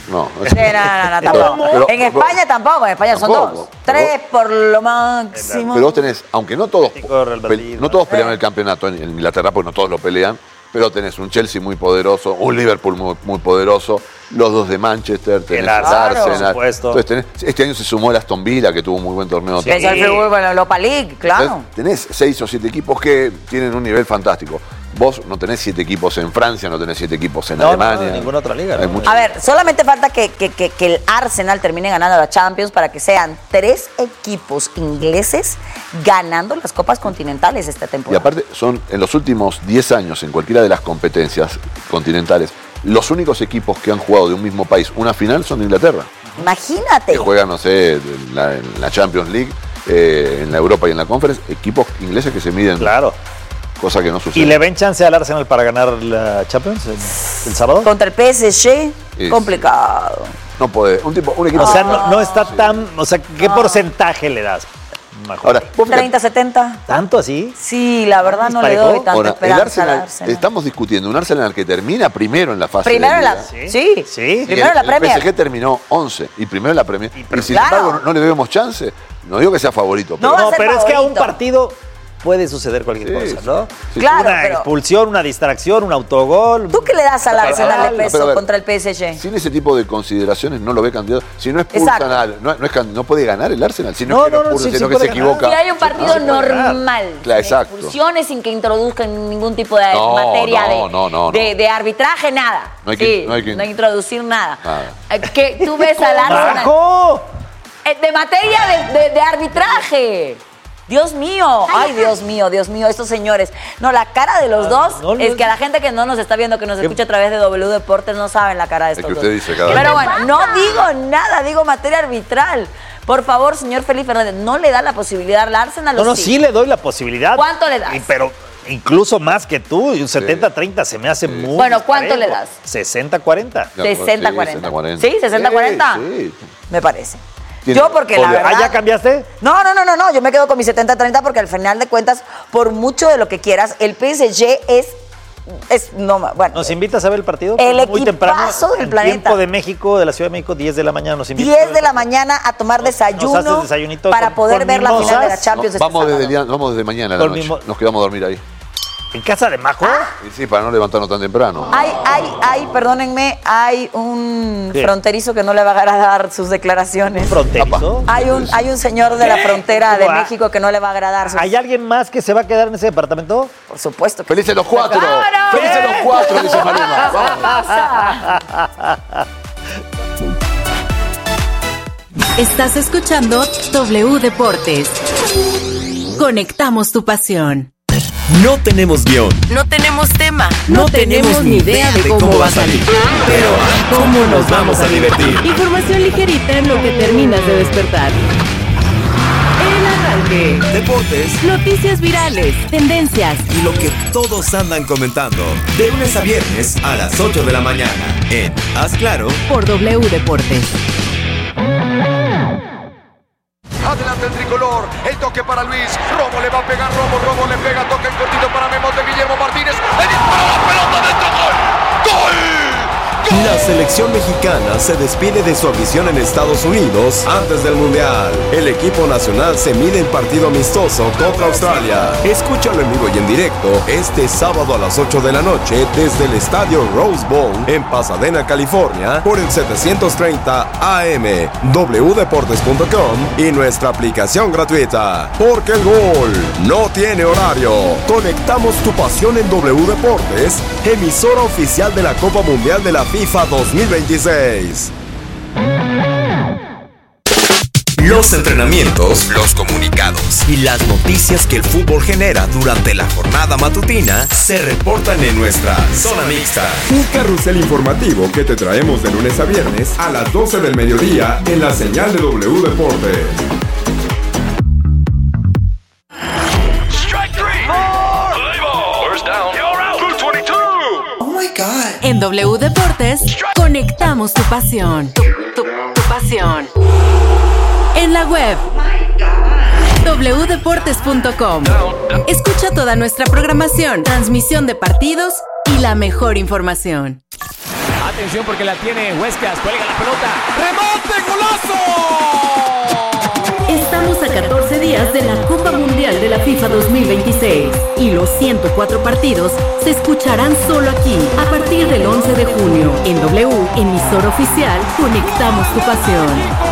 No. Sí, no, no, no, tampoco. Pero- en España tampoco, en España son Tampoco. dos. Tres por lo máximo. Pero vos tenés, aunque no todos, Atlético, Real Madrid, pel- no todos ¿no? pelean el campeonato en, en Inglaterra, porque no todos lo pelean, pero tenés un Chelsea muy poderoso, un Liverpool muy, muy poderoso, los dos de Manchester, tenés el Arsenal, por Arsenal. supuesto. Entonces tenés, este año se sumó el Aston Villa, que tuvo un muy buen torneo. Sí. Es el fútbol, bueno, Europa League, claro. Entonces, tenés seis o siete equipos que tienen un nivel fantástico. Vos no tenés siete equipos en Francia, no tenés siete equipos en No, no, Alemania. no, en ninguna otra liga, Hay ¿no? mucho- A ver, solamente falta que, que- que- que el Arsenal termine ganando la Champions para que sean tres equipos ingleses ganando las copas continentales esta Y temporada. aparte, son en los últimos diez años, en cualquiera de las competencias continentales, los únicos equipos que han jugado de un mismo país una final son de Inglaterra. Imagínate. Que juegan, no sé, en la, en la Champions League, eh, en la Europa y en la Conference, equipos ingleses que se miden, Claro. cosa que no sucede. ¿Y le ven chance al Arsenal para ganar la Champions el, el sábado? Contra el P S G, Es- complicado. No puede. Un, tipo, un equipo. O sea, no, no está tan... O sea, ¿qué porcentaje le das? Mejor. Ahora, vos fíjate, treinta setenta. ¿Tanto así? Sí, la verdad no le ¿Disparejó? doy tanta ahora, el esperanza Arsenal, al Arsenal. estamos discutiendo un Arsenal que termina primero en la fase Primero de en la... liga. Sí, Sí, sí. Y primero en la el, el P S G Premier. terminó once y primero en la Premier. Y, pero sin claro. embargo, no, no le vemos chance. No digo que sea favorito, pero No va a No, ser pero es que a un favorito. partido puede suceder cualquier Sí, cosa, ¿no? sí. Claro, Una pero- expulsión, una distracción, un autogol. ¿Tú qué le das al Pero- Arsenal de pero peso a ver, contra el P S G? sin ese tipo de consideraciones no lo ve candidato. Si no expulsan Exacto. al, no, no, es can- no puede ganar el Arsenal. Si no, No, es que no, no no, expulsa, sí, sino sí que se puede ganar. equivoca. Si hay un partido No se puede ganar. normal, Claro, sin exacto. expulsiones, sin que introduzcan ningún tipo de No, materia no, de, no, no, no. de, de arbitraje, nada. No hay que- Sí, no hay que- introducir nada. Nada. Eh, Que tú ves al Arsenal ¡Bajo! eh, de materia de, de- de arbitraje. Dios mío, ay Dios mío, Dios mío, estos señores. No, la cara de los dos no, no, es no. que a la gente que no nos está viendo, que nos escucha a través de W Deportes, no saben la cara de estos que dos. usted dice cada Pero vez. bueno, no digo nada, digo materia arbitral. Por favor, señor Felipe Fernández, ¿no le da la posibilidad al Arsenal o No, no, sí? sí le doy la posibilidad. ¿Cuánto le das? Y- pero incluso más que tú, un setenta treinta se me hace muy Bueno, ¿cuánto disparejo. le das? sesenta cuarenta. Ya, sesenta sí, cuarenta. sesenta cuarenta. ¿Sí? ¿sesenta cuarenta? Sí, sí. Me parece. Tiene- Yo porque la Obvio. verdad... ¿Ah, ya cambiaste? No, no, no, no, no, yo me quedo con mi setenta treinta porque al final de cuentas, por mucho de lo que quieras, el P S G es... es no, bueno, ¿Nos invitas a ver el partido? El Muy temprano. equipazo del en planeta. Tiempo de México, de la Ciudad de México, diez de la mañana nos invitas. diez de la mañana a tomar desayuno haces desayunito para con- poder con ver la final de la mimosas. Champions. No, vamos, este desde, sábado. el día- vamos desde mañana a la Con noche. mismo- Nos quedamos a dormir ahí. ¿En casa de Majo? Y sí, para no levantarnos tan temprano. Hay, hay, hay, perdónenme, hay un ¿Qué? fronterizo que no le va a agradar sus declaraciones. ¿Fronterizo? Hay un, hay un señor de la frontera de ¿Cómo va? México que no le va a agradar sus... ¿Hay alguien más que se va a quedar en ese departamento? Por supuesto. que- ¡Felices los cuatro! ¡Claro! ¡Felices los cuatro! Dice Maluma. Vamos. Estás escuchando W Deportes. Conectamos tu pasión. No tenemos guión. No tenemos tema. No, tenemos ni idea de cómo, va a salir. Pero ¿cómo nos vamos a divertir? Información ligerita en lo que terminas de despertar. El arranque. Deportes Noticias virales, tendencias. y lo que todos andan comentando. De lunes a viernes a las ocho de la mañana. En Haz Claro. Por W Deportes. Adelante el tricolor, el toque para Luis, Romo le va a pegar, Romo, Romo le pega, toque en cortito para Memo de Guillermo Martínez, el disparo, la pelota dentro, gol, gol. La selección mexicana se despide de su afición en Estados Unidos antes del Mundial. El equipo nacional se mide en partido amistoso contra Australia. Escúchalo en vivo y en directo este sábado a las ocho de la noche desde el estadio Rose Bowl en Pasadena, California, por el setecientos treinta A M, w deportes punto com y nuestra aplicación gratuita. Porque el gol no tiene horario. Conectamos tu pasión en W Deportes, emisora oficial de la Copa Mundial de la FIFA dos mil veintiséis. Los entrenamientos, los comunicados y las noticias que el fútbol genera durante la jornada matutina se reportan en nuestra Zona Mixta. Un carrusel informativo que te traemos de lunes a viernes a las doce del mediodía en la señal de W Deportes. En W Deportes, conectamos tu pasión. Tu, tu- tu pasión. En la web, w deportes punto com. Escucha toda nuestra programación, transmisión de partidos y la mejor información. Atención porque la tiene Huescas, cuelga la pelota. ¡Rebote, golazo! Estamos a catorce días de la Copa Mundial de la FIFA dos mil veintiséis y los ciento cuatro partidos se escucharán solo aquí a partir del once de junio. En W, emisora oficial, conectamos tu pasión.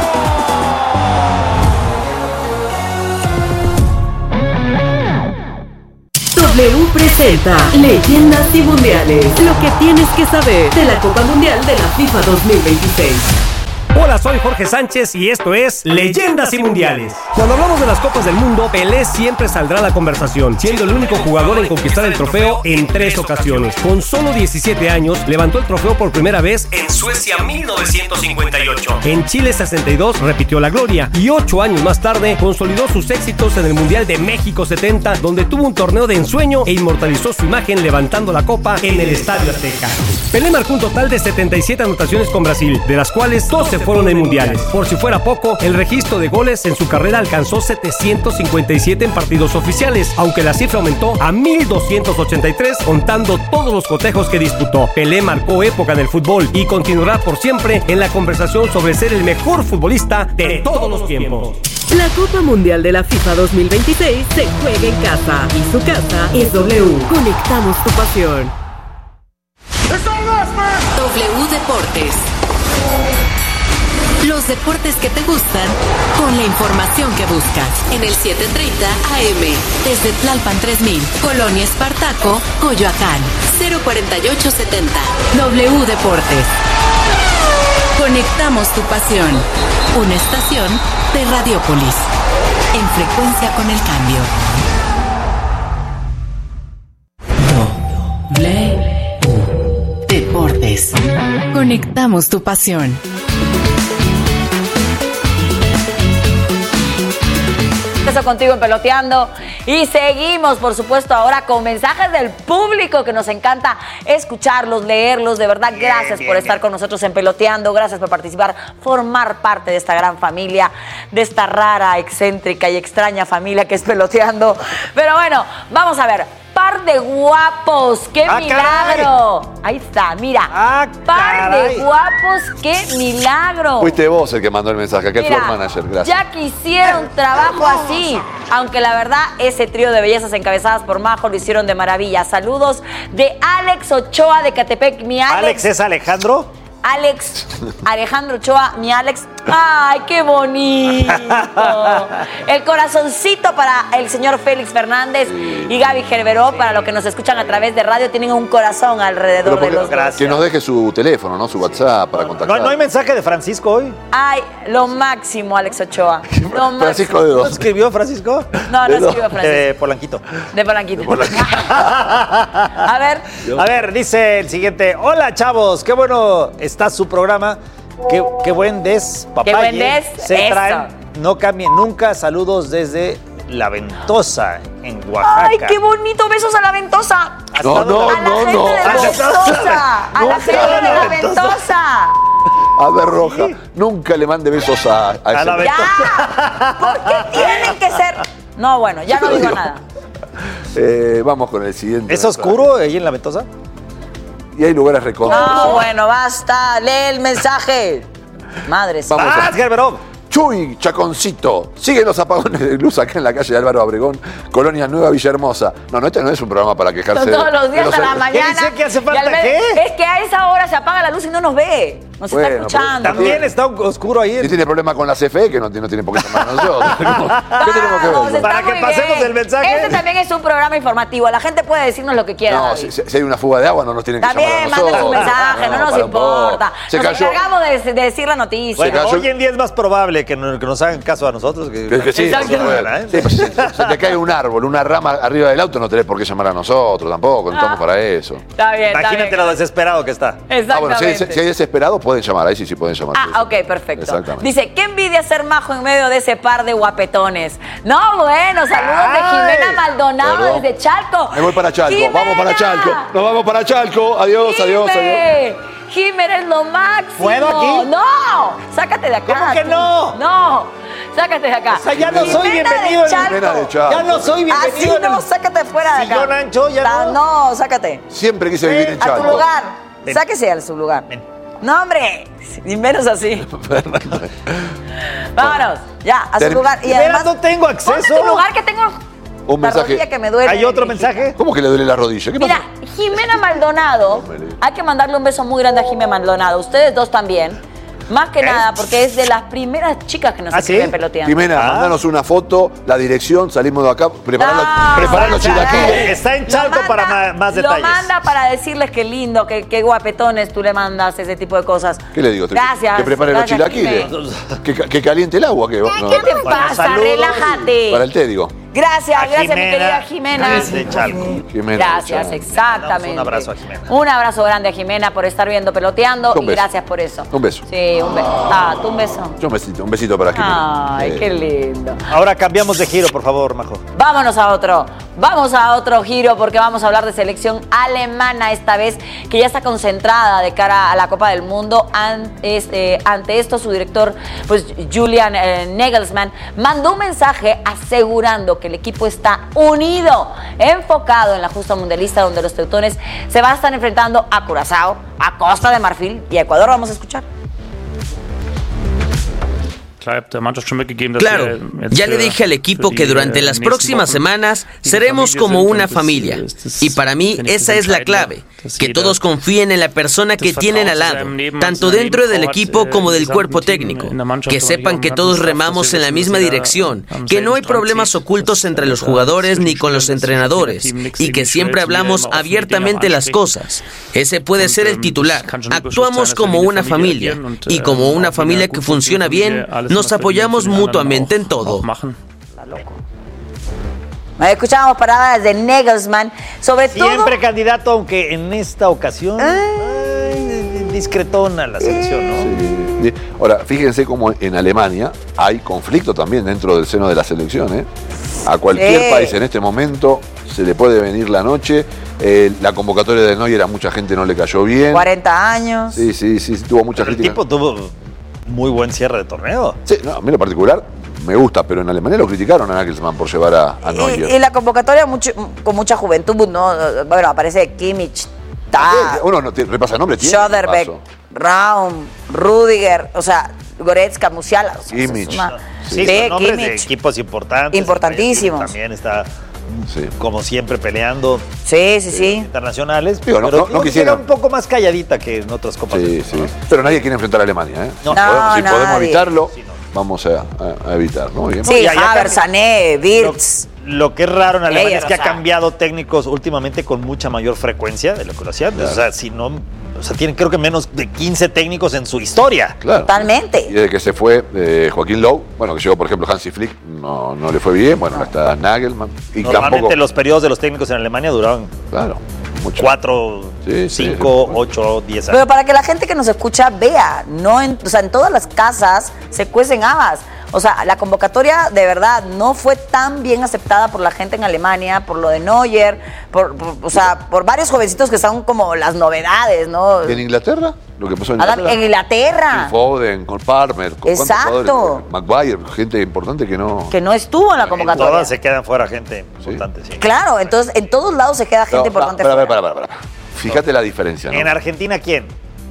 W presenta Leyendas y Mundiales. Lo que tienes que saber de la Copa Mundial de la FIFA dos mil veintiséis. Hola, soy Jorge Sánchez y esto es Leyendas y Mundiales. Cuando hablamos de las Copas del Mundo, Pelé siempre saldrá a la conversación, siendo el único jugador en conquistar el trofeo en tres ocasiones. Con solo diecisiete años, levantó el trofeo por primera vez en Suecia mil novecientos cincuenta y ocho. En Chile sesenta y dos repitió la gloria y ocho años más tarde consolidó sus éxitos en el Mundial de México setenta, donde tuvo un torneo de ensueño e inmortalizó su imagen levantando la copa en el Estadio Azteca. Pelé marcó un total de setenta y siete anotaciones con Brasil, de las cuales doce fueron en mundiales. Por si fuera poco, el registro de goles en su carrera alcanzó setecientos cincuenta y siete en partidos oficiales, aunque la cifra aumentó a mil doscientos ochenta y tres contando todos los cotejos que disputó. Pelé marcó época en el fútbol y continuará por siempre en la conversación sobre ser el mejor futbolista de todos los tiempos. La Copa Mundial de la FIFA dos mil veintiséis se juega en casa y su casa es W. Conectamos tu pasión. W Deportes. Los deportes que te gustan con la información que buscas en el setecientos treinta A M desde Tlalpan tres mil, Colonia Espartaco, Coyoacán, cero cuarenta y ocho setenta. W Deportes. Conectamos tu pasión. Una estación de Radiopolis. En frecuencia con el cambio. W Deportes. Conectamos tu pasión. Eso contigo en Peloteando y seguimos, por supuesto, ahora con mensajes del público que nos encanta escucharlos, leerlos. De verdad, gracias bien, por bien, estar bien. con nosotros en Peloteando, gracias por participar, formar parte de esta gran familia, de esta rara, excéntrica y extraña familia que es Peloteando. Pero bueno, vamos a ver. Par de guapos, qué ah, milagro. Caray. Ahí está, mira. Ah, par caray. de guapos, qué milagro. Fuiste vos el que mandó el mensaje, aquel mira, floor manager, gracias. Ya quisiera un trabajo así, aunque la verdad ese trío de bellezas encabezadas por Majo lo hicieron de maravilla. Saludos de Alex Ochoa de Catepec, mi Alex. ¿Alex es Alejandro? Alex, Alejandro Ochoa, mi Alex. ¡Ay, qué bonito! El corazoncito para el señor Félix Fernández sí, y Gaby Gerberó, sí. para los que nos escuchan a través de radio, tienen un corazón alrededor de los dos. Que nos deje su teléfono, ¿no? Su WhatsApp sí. para contactar. ¿No, ¿No hay mensaje de Francisco hoy? Ay, lo máximo, Alex Ochoa. Lo ¿Francisco de dónde? ¿No escribió Francisco? No, no escribió Francisco. De Polanquito. De Polanquito. De Polanquito. A ver. A ver, dice el siguiente. Hola, chavos, qué bueno está su programa. Qué, qué buen des, papaye. Qué buen des, se traen, no cambien nunca. Saludos desde La Ventosa, en Oaxaca. ¡Ay, qué bonito! Besos a La Ventosa. No, no, a no, la no. gente de La Ventosa. A la gente de La Ventosa. A ver, Roja, sí. nunca le mande besos a, a, a ese la ¡Ya! ¿Por qué tienen que ser...? No, bueno, ya no digo nada. Eh, vamos con el siguiente. ¿Es oscuro ahí en La Ventosa? Y hay lugares recónditos. No, bueno, basta. Lee el mensaje. Madre Vamos ¡Ah, Gerberó! Chuy, Chaconcito. Siguen los apagones de luz acá en la calle de Álvaro Obregón, Colonia Nueva, Villahermosa. No, no, este no es un programa para quejarse. Todos los días de los a la mañana. ¿Qué dice que hace falta qué? Es que a esa hora se apaga la luz y no nos ve. Nos bueno, está escuchando. También está oscuro ahí. Si tiene problema con la C F E, que no, no tiene por qué llamar a nosotros. ¿Qué tenemos que ver? Para que pasemos bien. el mensaje. Este también es un programa informativo. La gente puede decirnos lo que quiera. No, si, si hay una fuga de agua no nos tienen que también, llamar a nosotros. También, manden su mensaje, no, no nos importa. Se nos cayó. encargamos de, de decir la noticia. Bueno, hoy en día es más probable que, no, que nos hagan caso a nosotros. Que, que, que sí, Exacto. Bueno, ¿eh? sí, pues, si se te cae un árbol, una rama arriba del auto, no tenés por qué llamar a nosotros tampoco. No estamos para eso. Está bien, está Imagínate bien. lo desesperado que está. Exactamente. Ah, bueno, si hay, si hay desesperados, pueden llamar. Ahí sí, sí pueden llamar. Ah, ok, perfecto. Dice, qué envidia ser Majo en medio de ese par de guapetones. No, bueno, saludos Ay, de Jimena Maldonado perdón. desde Chalco. Me voy para Chalco, ¡Jimena! vamos para Chalco. Nos vamos para Chalco. Adiós, Jime. adiós, adiós. Jimena es lo máximo. ¿Puedo aquí? No, sácate de acá. ¿Cómo que no? No, sácate de acá. O sea, ya no Jimena soy bienvenido de Chalco. Jimena de Chalco. Ya no soy bienvenido. Así no, sácate fuera de acá. Sillón ancho, ya no. No, sácate. Siempre quise vivir en A Chalco. tu lugar. Ven. Sáquese a su lugar. Ven. No, hombre, ni menos así. Vámonos, ya, a su Term- lugar. Y Mira, además, no tengo acceso. ponte en tu lugar que tengo Un la mensaje. rodilla que me duele. ¿Hay otro mensaje? ¿Cómo que le duele la rodilla? ¿Qué Mira, pasa? Jimena Maldonado, hay que mandarle un beso muy grande a Jimena Maldonado. Ustedes dos también. Más que nada, porque es de las primeras chicas que nos ¿Ah, escriben sí? peloteando. Jimena, Ah. mandanos una foto, la dirección, salimos de acá, preparar los, No, preparar los caray. chilaquiles. Está en Lo Chalco manda- para ma- más detalles. Lo manda para decirles que lindo, que, que guapetones tú le mandas ese tipo de cosas. ¿Qué le digo? Gracias. Que prepare los gracias, chilaquiles. Jimena. Que, que caliente el agua. Que, no. ¿Qué te Bueno, pasa? saludos. Relájate. Para el té, digo. Gracias, A gracias, mi Jimena, querida Jimena. desde Chalco. Jimena, Gracias, Chalco. exactamente. Un abrazo a Jimena. Un abrazo grande a Jimena por estar viendo peloteando Un y beso. gracias por eso. Un beso. Sí, un beso. Ah, tú un beso. Yo un besito, un besito para Jimena. Ay, Eh, qué lindo. Ahora cambiamos de giro, por favor, Majo. Vámonos a otro, vamos a otro giro porque vamos a hablar de selección alemana esta vez, que ya está concentrada de cara a la Copa del Mundo. Ante, eh, ante esto, su director, pues Julian eh, Nagelsmann, mandó un mensaje asegurando que el equipo está unido, enfocado en la justa mundialista, donde los teutones se van a estar enfrentando a Curazao, a Costa de Marfil y a Ecuador. Vamos a escuchar. Claro, ya le dije al equipo que durante las próximas semanas seremos como una familia. Y para mí esa es la clave, que todos confíen en la persona que tienen al lado, tanto dentro del equipo como del cuerpo técnico. Que sepan que todos remamos en la misma dirección, que no hay problemas ocultos entre los jugadores ni con los entrenadores, y que siempre hablamos abiertamente las cosas. Ese puede ser el titular. Actuamos como una familia, y como una familia que funciona bien, nos apoyamos mutuamente en todo. Escuchábamos paradas de Nagelsmann, sobre todo... Siempre candidato, aunque en esta ocasión ay, discretona la selección, ¿no? Sí. Ahora, fíjense cómo en Alemania hay conflicto también dentro del seno de la selección, ¿eh? A cualquier Sí. país en este momento se le puede venir la noche. Eh, la convocatoria de Neuer a mucha gente no le cayó bien. cuarenta años. Sí, sí, sí, tuvo mucha Pero el crítica. tipo tuvo muy buen cierre de torneo. Sí, no, a mí en lo particular me gusta, pero en Alemania lo criticaron a Nagelsmann por llevar a, a Neuer. Y, y la convocatoria mucho, con mucha juventud, ¿no? Bueno, aparece Kimmich, Ta, Uno no tiene- repasa nombres, tiene Schoderbeck, paso. Raum, Rudiger, o sea, Goretzka, Musiala. O sea, Kimmich. es una- Sí, Sí, son nombres de Kimmich. equipos importantes. Importantísimos. También está, Sí. como siempre, peleando Sí, sí, sí. internacionales. Digo, no- pero no- no digo que quisiera- llega un poco más calladita que en otras copas. del Sí, mundo, sí. ¿no? Pero nadie quiere enfrentar a Alemania, ¿eh? No. Si podemos, si No, podemos nadie. evitarlo, Sí, no. vamos a, a- a evitarlo. Muy bien. Sí, ya- ya Havertz, cambió. Sané, Lo, Wirtz. lo que es raro en Alemania Ella, es que o sea. ha cambiado técnicos últimamente con mucha mayor frecuencia de lo que lo hacían. O sea, si no, o sea, tienen creo que menos de quince técnicos en su historia. Claro. Totalmente. Y desde que se fue eh, Joaquín Lowe, bueno, que llegó, por ejemplo, Hansi Flick, no, no le fue bien. Bueno, ahora está Nagelmann. Y Normalmente tampoco. los periodos de los técnicos en Alemania duraban Claro, mucho. cuatro, Sí, sí, cinco, sí. ocho, diez Pero años. para que la gente que nos escucha vea, no en, o sea, en todas las casas se cuecen habas. O sea, la convocatoria de verdad no fue tan bien aceptada por la gente en Alemania, por lo de Neuer, por, por- o sea, por varios jovencitos que son como las novedades, ¿no? ¿Y en Inglaterra? Lo que pasó en Adam, Inglaterra. en Inglaterra, Phil Foden, con Palmer, con cuántos Exacto. jugadores? Maguire, gente importante que no. que no estuvo en la En convocatoria. todas se quedan fuera gente importante, sí. Claro, entonces en todos lados se queda gente No, importante para, para, fuera. para, para, para. Fíjate la diferencia, ¿no? En Argentina, ¿quién?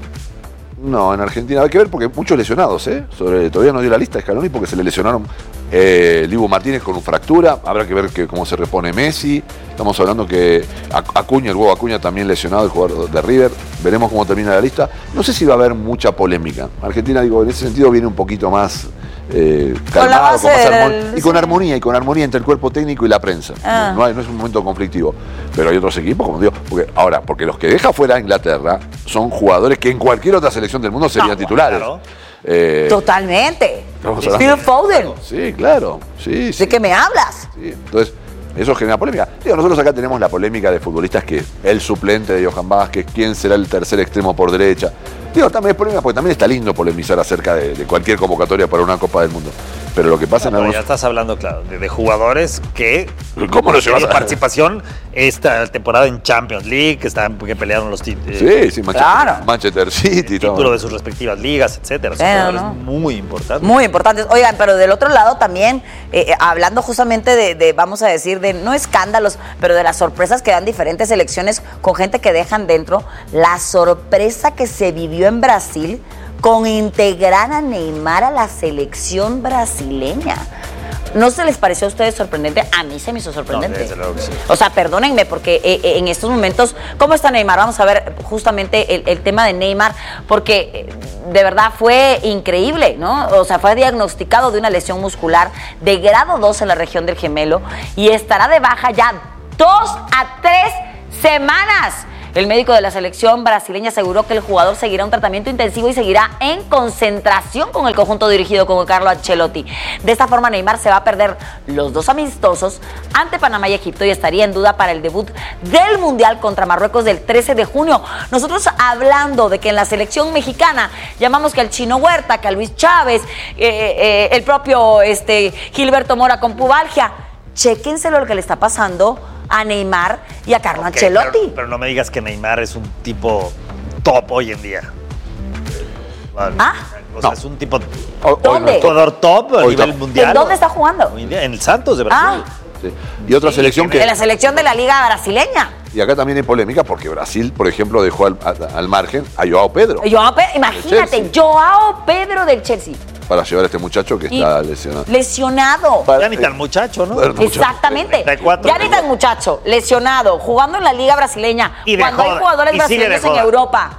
No, en Argentina hay que ver porque muchos lesionados, ¿eh? Sobre, todavía no dio la lista Scaloni porque se le lesionaron eh, Dibu Martínez con una fractura. Habrá que ver que, cómo se repone Messi. Estamos hablando que Ac- Acuña, el huevo Acuña también lesionado, el jugador de River. Veremos cómo termina la lista. No sé si va a haber mucha polémica. Argentina, digo, en ese sentido viene un poquito más eh, Con la calmado, base con más del- armon- y con armonía, y con armonía entre el cuerpo técnico y la prensa. Ah. No, hay- no es un momento conflictivo. Pero hay otros equipos, como digo, porque ahora, porque los que deja fuera a Inglaterra son jugadores que en cualquier otra selección del mundo serían No, titulares. claro. Eh, Totalmente. estamos Phil hablando- Foden, Sí, claro. Sí, sí, ¿de qué me hablas? sí. Entonces, eso genera polémica. Digo, nosotros acá tenemos la polémica de futbolistas que el suplente de Johan Vázquez, quién será el tercer extremo por derecha. Digo, también es polémica porque también está lindo polemizar acerca de, de cualquier convocatoria para una Copa del Mundo. pero lo que pasa no, en pero algunos... ya estás hablando, claro, de, de jugadores que... ¿Cómo no se va a participación esta temporada en Champions League, que, están, que pelearon los títulos. Sí, sí, Manchester, claro. Manchester City. El todo. título de sus respectivas ligas, etcétera. Son Bueno, jugadores no. muy importantes. Muy importantes. Oigan, pero del otro lado también, eh, hablando justamente de, de, vamos a decir, de no escándalos, pero de las sorpresas que dan diferentes selecciones con gente que dejan dentro, la sorpresa que se vivió en Brasil con integrar a Neymar a la selección brasileña. ¿No se les pareció a ustedes sorprendente? A mí se me hizo sorprendente. No, desde luego que sí. O sea, perdónenme, porque eh, eh, en estos momentos, ¿cómo está Neymar? Vamos a ver justamente el, el tema de Neymar, porque eh, de verdad fue increíble, ¿no? O sea, fue diagnosticado de una lesión muscular de grado dos en la región del gemelo y estará de baja ya dos a tres semanas. El médico de la selección brasileña aseguró que el jugador seguirá un tratamiento intensivo y seguirá en concentración con el conjunto dirigido por Carlo Ancelotti. De esta forma, Neymar se va a perder los dos amistosos ante Panamá y Egipto y estaría en duda para el debut del Mundial contra Marruecos del trece de junio. Nosotros hablando de que en la selección mexicana llamamos que al Chino Huerta, que a Luis Chávez, eh, eh, el propio este, Gilberto Mora con pubalgia. Chéquense lo que le está pasando a Neymar y a Carlo okay, Ancelotti. Pero, pero no me digas que Neymar es un tipo top hoy en día. ¿Ah? O sea, no. es un tipo... ¿Dónde? Un jugador top a Hoy nivel no. mundial. ¿En dónde está jugando? Hoy en día, en el Santos de Brasil. Ah. Sí. Y otra Sí, selección que... En la selección de la Liga Brasileña. Y acá también hay polémica porque Brasil, por ejemplo, dejó al, a- al margen a Joao Pedro Joao Pe- imagínate, Joao Pedro del Chelsea. para llevar a este muchacho que Y está lesionado. Lesionado. Para- Ya ni tan muchacho, ¿no? Bueno, muchacho. Exactamente. treinta y cuatro, Ya ni tan muchacho, lesionado, jugando en la Liga Brasileña. Y de cuando hay joda, jugadores y sigue de brasileños en joda. Europa,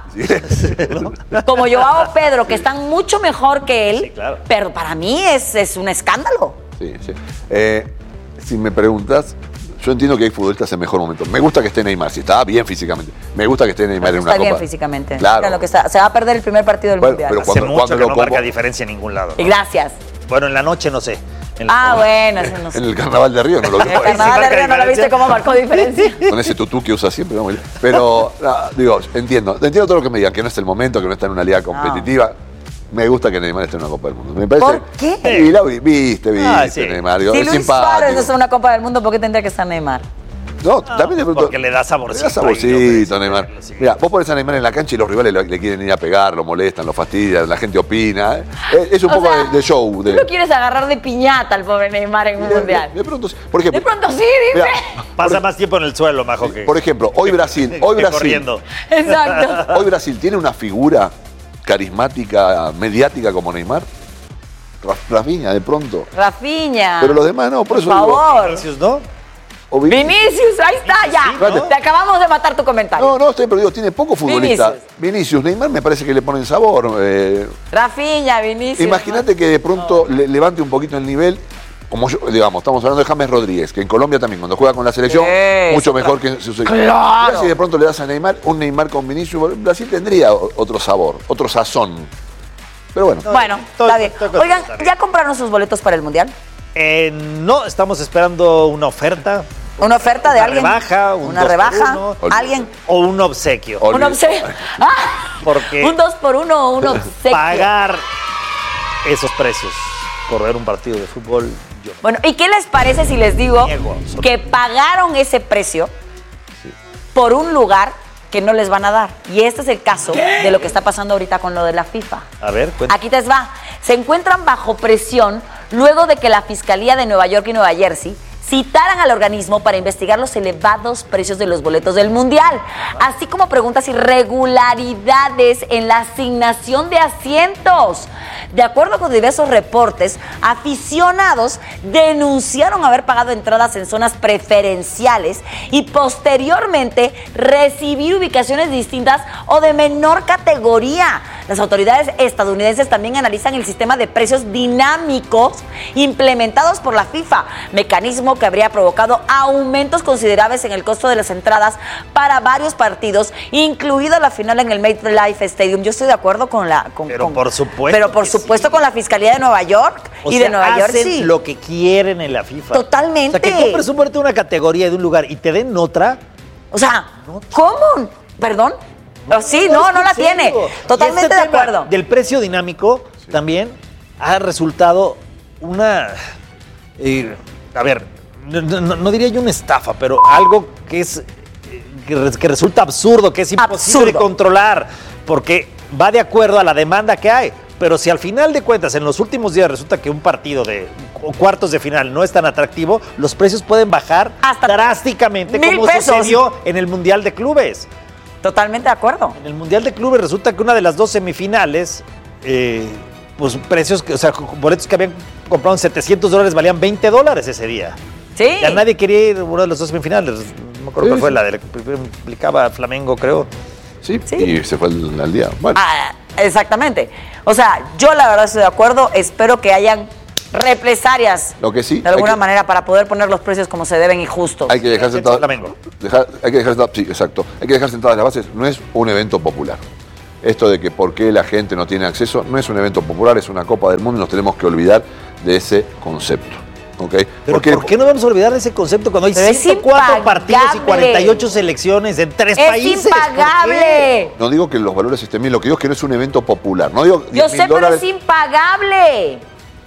Sí. como Joao Pedro, que están mucho mejor que él, Sí, claro. pero para mí es, es un escándalo. Sí, sí. Eh, si me preguntas, yo entiendo que hay futbolistas en mejor momento. Me gusta que esté Neymar, si está bien físicamente. Me gusta que esté Neymar en una Está bien copa. físicamente. Claro. Mira lo que está, se va a perder el primer partido del Bueno, Mundial. pero Hace cuando- mucho cuando que lo no marca convo- diferencia en ningún lado. Y ¿no? gracias. Bueno, en la noche no sé. En la- Ah, bueno, eso no sé. En el carnaval de Río no lo En el vi. carnaval de marca Río no lo diferencia. viste cómo marcó diferencia. Con ese tutú que usa siempre. ¿no? Pero, no, digo, entiendo. Entiendo todo lo que me digan, que no es el momento, que no está en una liga competitiva. Me gusta que Neymar esté en una Copa del Mundo. Me parece, ¿Por qué? Y la vi- viste, viste, Ah, sí. Neymar. Digo, Si es Luis simpático. Suárez no es una Copa del Mundo, ¿por qué tendría que estar Neymar? No, también de pronto. Porque le da saborcito. Le da saborcito, ahí, ¿no? Neymar. Sí. Mira, vos pones a Neymar en la cancha y los rivales le, le quieren ir a pegar, lo molestan, lo fastidian, la gente opina. Es, es un O poco sea, de, de show. De, Tú lo quieres agarrar de piñata al pobre Neymar en un de, mundial. de pronto, por ejemplo. De pronto sí, dice. Mira, Pasa más tiempo en el suelo, Majo, que, por ejemplo, hoy Brasil, hoy que Brasil, corriendo. Exacto. hoy Brasil tiene una figura carismática, mediática como Neymar. Ra- Rafinha, de pronto. Rafinha. Pero los demás no, por Por eso digo, favor. Vinicius, ¿no? o Vin- Vinicius, ahí está ya. ¿no? Te acabamos de matar tu comentario. No, no, estoy perdido. Tiene poco futbolista. Vinicius. Vinicius, Neymar me parece que le ponen sabor. eh, Rafinha, Vinicius. Imagínate que de pronto le- levante un poquito el nivel. Como yo, digamos, estamos hablando de James Rodríguez, que en Colombia también, cuando juega con la selección, Sí, mucho mejor que su selección. Claro. Mirá si de pronto le das a Neymar, un Neymar con Vinicius, Brasil tendría o- otro sabor, otro sazón. Pero bueno. Bueno, Todo- está bien. todo- todo Oigan, está bien. ¿ya compraron sus boletos para el mundial? Eh, no, estamos esperando una oferta. ¿Una oferta de Una alguien? rebaja, un ¿Una dos por rebaja? uno. ¿Alguien? O un obsequio. Olvídate. ¿Un obsequio? Ah, Porque ¿Un dos por uno o un obsequio? pagar esos precios por ver un partido de fútbol, yo no. Bueno, ¿y qué les parece si les digo Niego, absolutamente. que pagaron ese precio por un lugar que no les van a dar? Y este es el caso de lo que está pasando ahorita con lo de la FIFA. A ver, cuéntame. Aquí te va. Se encuentran bajo presión luego de que la Fiscalía de Nueva York y Nueva Jersey citaran al organismo para investigar los elevados precios de los boletos del Mundial, así como preguntas irregularidades en la asignación de asientos. De acuerdo con diversos reportes, aficionados denunciaron haber pagado entradas en zonas preferenciales y posteriormente recibir ubicaciones distintas o de menor categoría. Las autoridades estadounidenses también analizan el sistema de precios dinámicos implementados por la FIFA, mecanismo que habría provocado aumentos considerables en el costo de las entradas para varios partidos, incluida la final en el MetLife Stadium. Yo estoy de acuerdo con la... Con, Pero con- por supuesto Pero por que supuesto sí. con la Fiscalía de Nueva York O y sea, de Nueva York, hacen sí. lo que quieren en la FIFA. Totalmente. O sea, que compres un boleto de una categoría de un lugar y te den otra. O sea, ¿cómo? ¿Perdón? Oh, sí, no, no la ¿En serio? tiene. Y Totalmente este de tema acuerdo. Del precio dinámico también ha resultado una, eh, a ver, no, no, no diría yo una estafa, pero algo que es que, que resulta absurdo, que es imposible absurdo. de controlar, porque va de acuerdo a la demanda que hay. Pero si al final de cuentas, en los últimos días resulta que un partido de cuartos de final no es tan atractivo, los precios pueden bajar hasta drásticamente, como pesos. sucedió en el Mundial de Clubes. Totalmente de acuerdo. En el Mundial de Clubes resulta que una de las dos semifinales, eh, pues precios, que, o sea, boletos que habían comprado en setecientos dólares valían veinte dólares ese día. Sí. Ya nadie quería ir a una de las dos semifinales. No me acuerdo sí, cuál fue, sí. la de la que implicaba Flamengo, creo. Sí, sí, y se fue al, al día. Bueno. Ah, exactamente. O sea, yo la verdad estoy de acuerdo. Espero que hayan represalias Lo que sí, de alguna que, manera para poder poner los precios como se deben y justos. Hay que dejar sentado, dejar, hay que dejar sentado, sí, exacto. Hay que dejar sentadas las bases. No es un evento popular. Esto de que por qué la gente no tiene acceso no es un evento popular, es una Copa del Mundo y nos tenemos que olvidar de ese concepto. ¿Okay? Pero ¿por qué no vamos a olvidar de ese concepto cuando hay ciento cuatro partidos y cuarenta y ocho selecciones en tres es países? ¡Es impagable! No digo que los valores estén bien, lo que digo es que no es un evento popular. No digo Yo sé, pero es impagable.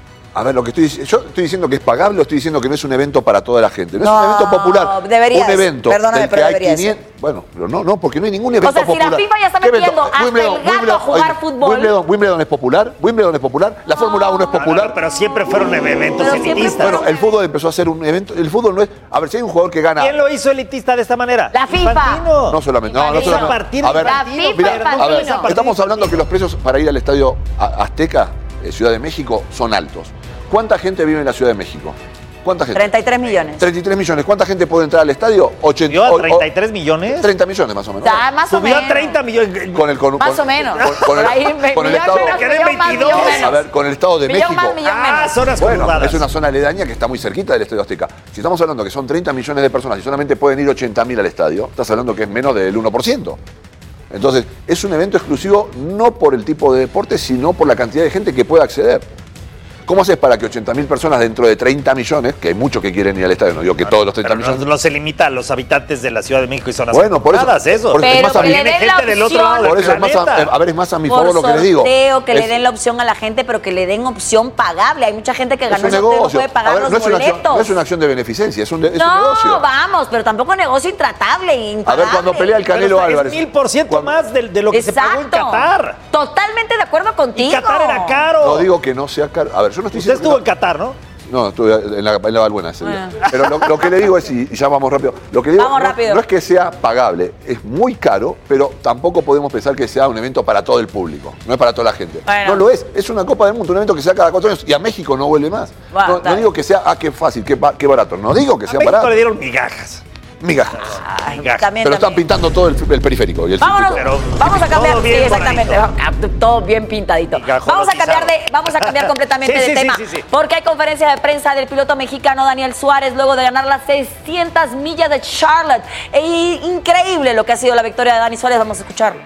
A ver, lo que estoy diciendo, yo estoy diciendo que es pagable o estoy diciendo que no es un evento para toda la gente. No, no es un evento popular. Debería un evento Perdóname, del que pero hay debería quinientos. Ser. Bueno, pero no, no, porque no hay ningún evento popular. O sea, popular. si la FIFA ya está metiendo hasta Wimbledon, el gato Wimbledon, a jugar oye, fútbol. Wimbledon, Wimbledon es popular, Wimbledon es popular, la Fórmula uno es popular. No, no, pero siempre fueron eventos pero elitistas. Bueno, el fútbol empezó a ser un evento. El fútbol no es. A ver, si hay un jugador que gana. ¿Quién lo hizo elitista de esta manera? La FIFA. Infantino. No solamente. No, no solamente. Partir a ver, la FIFA, mira, a ver, estamos hablando que los precios para ir al estadio Azteca, Ciudad de México, son altos. ¿Cuánta gente vive en la Ciudad de México? ¿Cuánta gente? treinta y tres millones. treinta y tres millones. ¿Cuánta gente puede entrar al estadio? ochenta, ¿Yo a treinta y tres millones? treinta millones más o menos. Ya, más Subió o menos. a treinta millones. Con el, con, más con, o menos. Con, con el, ahí, con el millón estado, menos, quedé millón más, veintidós. millón menos. A ver, con el Estado de millón México. Más, millón ah, menos. zonas bueno, conurbadas. es una zona aledaña que está muy cerquita del Estadio Azteca. Si estamos hablando que son treinta millones de personas y solamente pueden ir ochenta mil al estadio, estás hablando que es menos del uno por ciento. Entonces, es un evento exclusivo no por el tipo de deporte, sino por la cantidad de gente que puede acceder. ¿Cómo haces para que ochenta mil personas dentro de treinta millones, que hay muchos que quieren ir al estadio, no digo que bueno, todos los treinta millones... No, no se limita a los habitantes de la Ciudad de México y zonas bueno, por eso, eso. Por eso pero es más que le den gente la opción, del otro lado por del eso es más a, a ver, es más a mi favor lo que les digo. Sorteo, que es, le den la opción a la gente, pero que le den opción pagable. Hay mucha gente que ganó el sorteo y no puede pagar ver, los no es boletos. Acción, no es una acción de beneficencia, es un, de, es no, un negocio. No, vamos, pero tampoco negocio intratable e impagable. A ver, cuando pelea el Canelo pero Álvarez. Es mil por ciento más de, de lo que Exacto. se pagó en Qatar. Totalmente de acuerdo contigo. Y Qatar era caro. No digo que no sea caro. A ver, yo no estoy Usted diciendo. estuvo en Qatar, ¿no? No, estuve en la, en la Balbuena ese día. Ah. Pero lo, lo que le digo es, y ya vamos rápido, lo que digo vamos no, rápido. no es que sea pagable, es muy caro, pero tampoco podemos pensar que sea un evento para todo el público, no es para toda la gente. Bueno. No lo es, es una Copa del Mundo, un evento que se da cada cuatro años y a México no vuelve más. Bueno, no, no digo que sea, ah, qué fácil, qué, qué barato, no digo que a sea México barato. le dieron migajas. Migajas. Ay, migajas. También, pero están también. pintando todo el, el periférico y el Vámonos, circuito. Pero, vamos a cambiar, todo sí, bien exactamente, todo bien pintadito. Vamos a cambiar de, vamos a cambiar completamente sí, de sí, tema, sí, sí, sí. porque hay conferencia de prensa del piloto mexicano Daniel Suárez luego de ganar las seiscientas millas de Charlotte. E increíble lo que ha sido la victoria de Dani Suárez, vamos a escucharlo.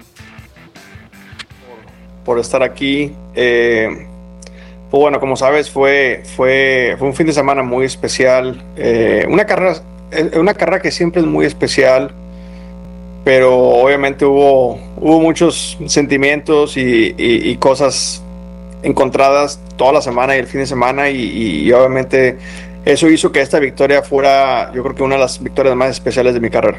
Por estar aquí, eh, pues bueno, como sabes, fue, fue, fue un fin de semana muy especial, eh, una carrera una carrera que siempre es muy especial, pero obviamente hubo, hubo muchos sentimientos y, y, y cosas encontradas toda la semana y el fin de semana y, y, y obviamente eso hizo que esta victoria fuera, yo creo que una de las victorias más especiales de mi carrera.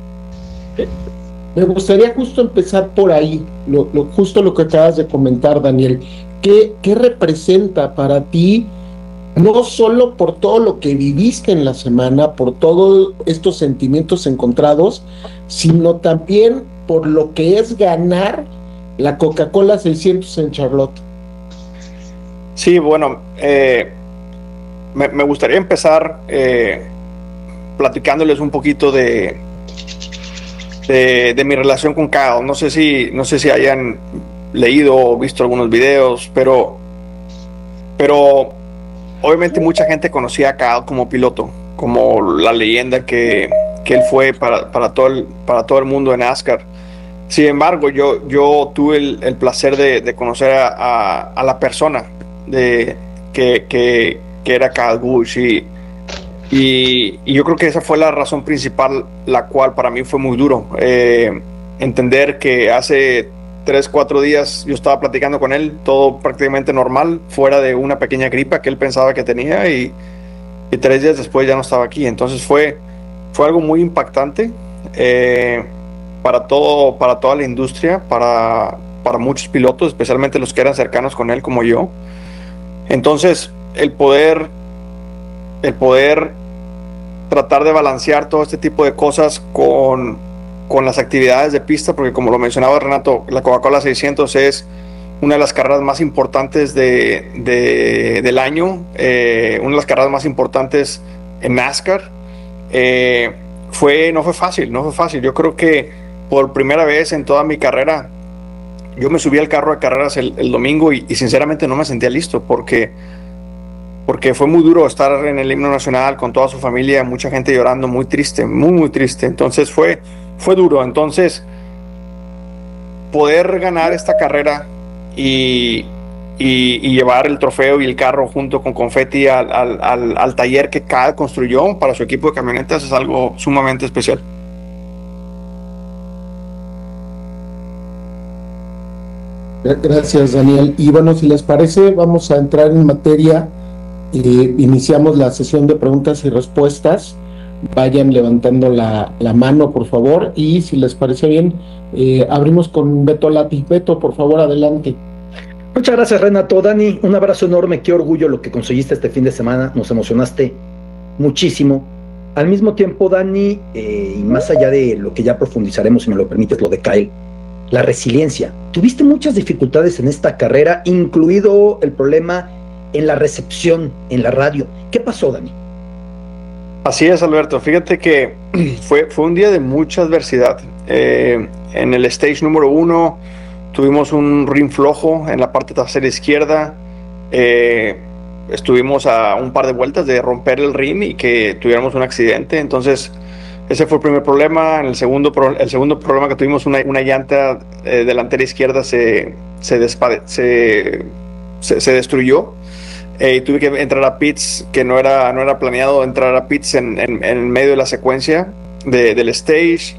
Me gustaría justo empezar por ahí, lo, lo, justo lo que acabas de comentar, Daniel. ¿Qué, qué representa para ti? No solo por todo lo que viviste en la semana, por todos estos sentimientos encontrados, sino también por lo que es ganar la Coca-Cola seiscientos en Charlotte. Sí, bueno, eh, me, me gustaría empezar eh, platicándoles un poquito de, de, de mi relación con Kyle. No sé si, no sé si hayan leído o visto algunos videos, pero, pero obviamente mucha gente conocía a Kyle como piloto, como la leyenda que, que él fue para, para, todo el, para todo el mundo en NASCAR. Sin embargo, yo, yo tuve el, el placer de, de conocer a, a, a la persona de, que, que, que era Kyle Busch y, y, y yo creo que esa fue la razón principal, la cual para mí fue muy duro. Eh, entender que hace tres, cuatro días yo estaba platicando con él, todo prácticamente normal, fuera de una pequeña gripa que él pensaba que tenía, y, y tres días después ya no estaba aquí. Entonces fue, fue algo muy impactante eh, para, todo, para toda la industria, para, para muchos pilotos, especialmente los que eran cercanos con él como yo. Entonces el poder, el poder tratar de balancear todo este tipo de cosas con, con las actividades de pista, porque como lo mencionaba Renato, la Coca-Cola seiscientos es una de las carreras más importantes de, de, del año, eh, una de las carreras más importantes en NASCAR. Eh, fue, no fue fácil, no fue fácil. Yo creo que por primera vez en toda mi carrera, yo me subí al carro de carreras el, el domingo y, y sinceramente no me sentía listo, porque porque fue muy duro estar en el himno nacional con toda su familia, mucha gente llorando, muy triste, muy, muy triste. Entonces fue, fue duro. Entonces, poder ganar esta carrera y, y, y llevar el trofeo y el carro junto con confeti al, al, al, al taller que Kyle construyó para su equipo de camionetas es algo sumamente especial. Gracias, Daniel. Y bueno, si les parece, vamos a entrar en materia. Eh, iniciamos la sesión de preguntas y respuestas. Vayan levantando la, la mano, por favor, y si les parece bien, eh, abrimos con Beto Lati. Beto, por favor, adelante. Muchas gracias, Renato. Dani, un abrazo enorme, qué orgullo lo que conseguiste este fin de semana, nos emocionaste muchísimo. Al mismo tiempo, Dani, eh, y más allá de lo que ya profundizaremos, si me lo permites, lo de Kyle, la resiliencia. Tuviste muchas dificultades en esta carrera, incluido el problema en la recepción, en la radio. ¿Qué pasó, Dani? Así es, Alberto. Fíjate que fue, fue un día de mucha adversidad. Eh, en el stage número uno tuvimos un rim flojo en la parte trasera izquierda. Eh, estuvimos a un par de vueltas de romper el rim y que tuviéramos un accidente. Entonces, ese fue el primer problema. En el segundo, pro, el segundo problema que tuvimos, una, una llanta eh, delantera izquierda se, se, despade, se, se, se destruyó. Eh, y tuve que entrar a pits, que no era, no era planeado entrar a pits en, en, en medio de la secuencia de, del stage.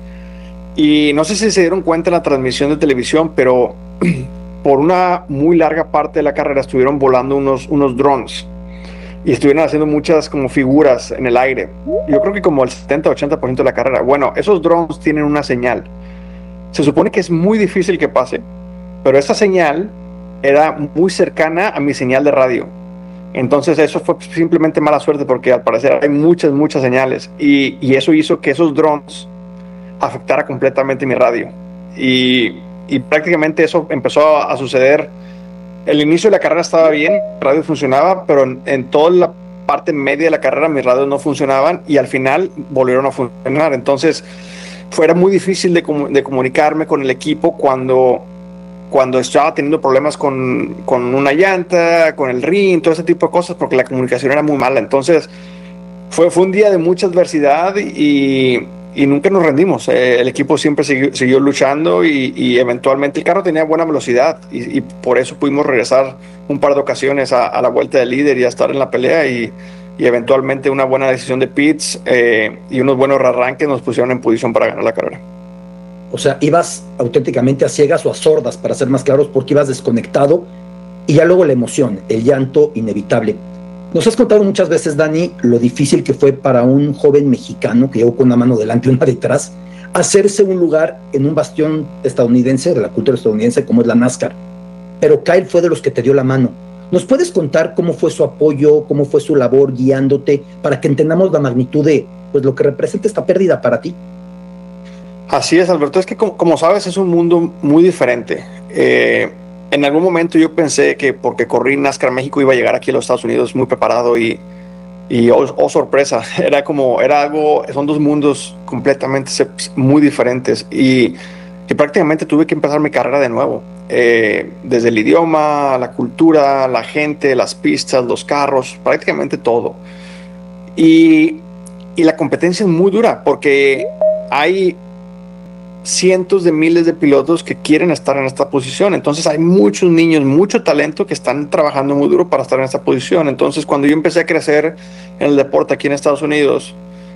Y no sé si se dieron cuenta en la transmisión de televisión, pero por una muy larga parte de la carrera estuvieron volando unos, unos drones y estuvieron haciendo muchas como figuras en el aire. Yo creo que como el setenta a ochenta por ciento de la carrera. Bueno, esos drones tienen una señal. Se supone que es muy difícil que pase, pero esa señal era muy cercana a mi señal de radio. Entonces eso fue simplemente mala suerte, porque al parecer hay muchas, muchas señales, y, y eso hizo que esos drones afectara completamente mi radio. Y, y prácticamente eso empezó a, a suceder. El inicio de la carrera estaba bien, el radio funcionaba, pero en, en toda la parte media de la carrera mis radios no funcionaban, y al final volvieron a funcionar. Entonces fue muy difícil de, de comunicarme con el equipo cuando... cuando estaba teniendo problemas con, con una llanta, con el rim, todo ese tipo de cosas, porque la comunicación era muy mala. Entonces fue, fue un día de mucha adversidad y, y nunca nos rendimos. Eh, el equipo siempre siguió, siguió luchando y, y eventualmente el carro tenía buena velocidad y, y por eso pudimos regresar un par de ocasiones a, a la vuelta del líder y a estar en la pelea, y, y eventualmente una buena decisión de pits eh, y unos buenos arranques nos pusieron en posición para ganar la carrera. O sea, ibas auténticamente a ciegas o a sordas, para ser más claros, porque ibas desconectado, y ya luego la emoción, el llanto inevitable. Nos has contado muchas veces, Dani, lo difícil que fue para un joven mexicano que llegó con una mano delante y una detrás, hacerse un lugar en un bastión estadounidense, de la cultura estadounidense, como es la NASCAR. Pero Kyle fue de los que te dio la mano. ¿Nos puedes contar cómo fue su apoyo, cómo fue su labor guiándote, para que entendamos la magnitud de pues, lo que representa esta pérdida para ti? Así es, Alberto. Es que como, como sabes, es un mundo muy diferente. Eh, en algún momento yo pensé que porque corrí NASCAR México iba a llegar aquí a los Estados Unidos muy preparado y, y oh, oh sorpresa, era como, era algo, son dos mundos completamente muy diferentes y, y prácticamente tuve que empezar mi carrera de nuevo. Eh, desde el idioma, la cultura, la gente, las pistas, los carros, prácticamente todo. Y, y la competencia es muy dura porque hay cientos de miles de pilotos que quieren estar en esta posición. Entonces hay muchos niños, mucho talento que están trabajando muy duro para estar en esta posición. Entonces cuando yo empecé a crecer en el deporte aquí en Estados Unidos,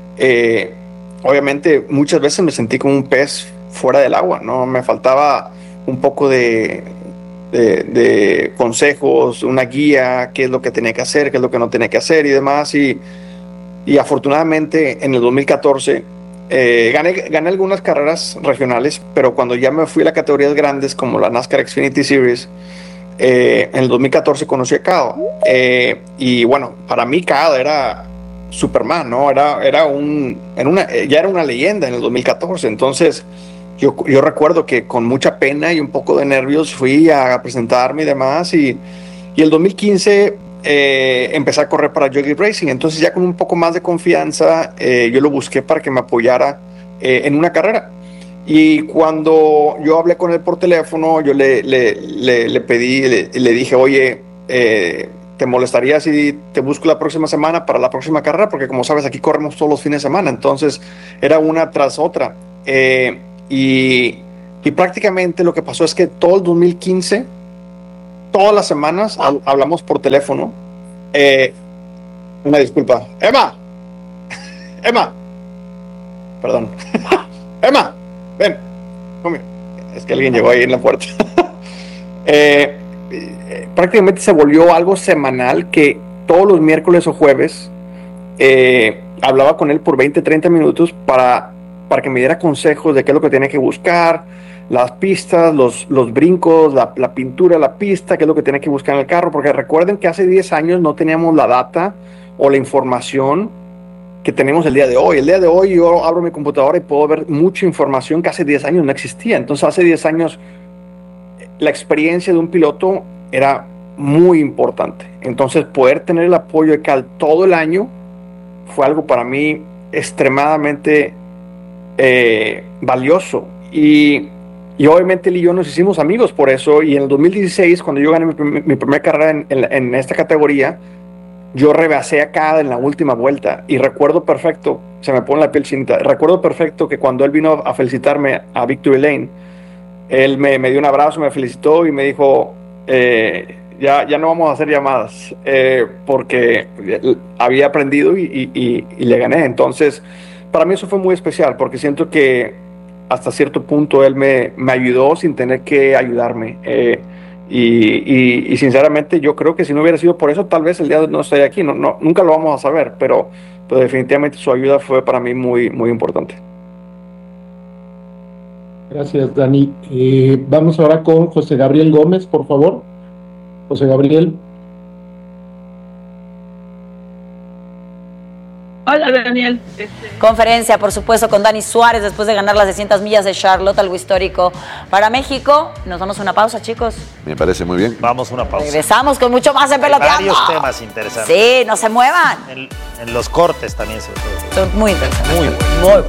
eh, obviamente muchas veces me sentí como un pez fuera del agua, ¿no? Me faltaba un poco de, de, de consejos, una guía, qué es lo que tenía que hacer, qué es lo que no tenía que hacer y demás. Y, y afortunadamente en el dos mil catorce eh, gané, gané algunas carreras regionales, pero cuando ya me fui a las categorías grandes como la NASCAR Xfinity Series, eh, en el dos mil catorce conocí a Kyle. Eh, y bueno, para mí Kyle era Superman, ¿no? Era, era un, era una, ya era una leyenda en el dos mil catorce. Entonces yo, yo recuerdo que con mucha pena y un poco de nervios fui a presentarme y demás, y, y el dos mil quince eh, empecé a correr para Jockey Racing. Entonces ya con un poco más de confianza eh, yo lo busqué para que me apoyara eh, en una carrera. Y cuando yo hablé con él por teléfono, yo le, le, le, le pedí, le, le dije, oye, eh, ¿te molestaría si te busco la próxima semana para la próxima carrera? Porque como sabes, aquí corremos todos los fines de semana. Entonces era una tras otra. Eh, y, y prácticamente lo que pasó es que todo el dos mil quince, todas las semanas hab- hablamos por teléfono. Eh, una disculpa. Emma. Emma. Perdón. Emma, ven. Come. Es que alguien llegó ahí en la puerta. eh, prácticamente se volvió algo semanal, que todos los miércoles o jueves eh, hablaba con él por veinte, treinta minutos para, para que me diera consejos de qué es lo que tenía que buscar, las pistas, los, los brincos, la, la pintura de la pista, qué es lo que tenía que buscar en el carro, porque recuerden que hace diez años no teníamos la data o la información que tenemos el día de hoy. El día de hoy yo abro mi computadora y puedo ver mucha información que hace diez años no existía. Entonces hace diez años la experiencia de un piloto era muy importante. Entonces poder tener el apoyo de Cal todo el año fue algo para mí extremadamente eh, valioso. Y, y obviamente él y yo nos hicimos amigos por eso. Y en el dos mil dieciséis, cuando yo gané mi, prim- mi primera carrera en, en, en esta categoría, yo rebasé a Cal en la última vuelta. Y recuerdo perfecto, se me pone la piel chinita, recuerdo perfecto que cuando él vino a felicitarme a Victory Lane, él me, me dio un abrazo, me felicitó y me dijo, eh, ya, ya no vamos a hacer llamadas, eh, porque había aprendido y, y, y, y le gané. Entonces, para mí eso fue muy especial, porque siento que hasta cierto punto él me, me ayudó sin tener que ayudarme. Eh, y, y, y sinceramente yo creo que si no hubiera sido por eso, tal vez el día de hoy no estaría aquí. No, no, nunca lo vamos a saber, pero, pero definitivamente su ayuda fue para mí muy, muy importante. Gracias, Dani. Eh, vamos ahora con José Gabriel Gómez, por favor. José Gabriel. Hola, Daniel. Conferencia, por supuesto, con Dani Suárez después de ganar las seiscientas millas de Charlotte, algo histórico para México. Nos damos una pausa, chicos. Me parece muy bien. Vamos a una pausa. Regresamos con mucho más en Peloteando. Varios temas interesantes. Sí, no se muevan. En, en los cortes también se Son muy interesantes. Muy bueno. Muy bueno.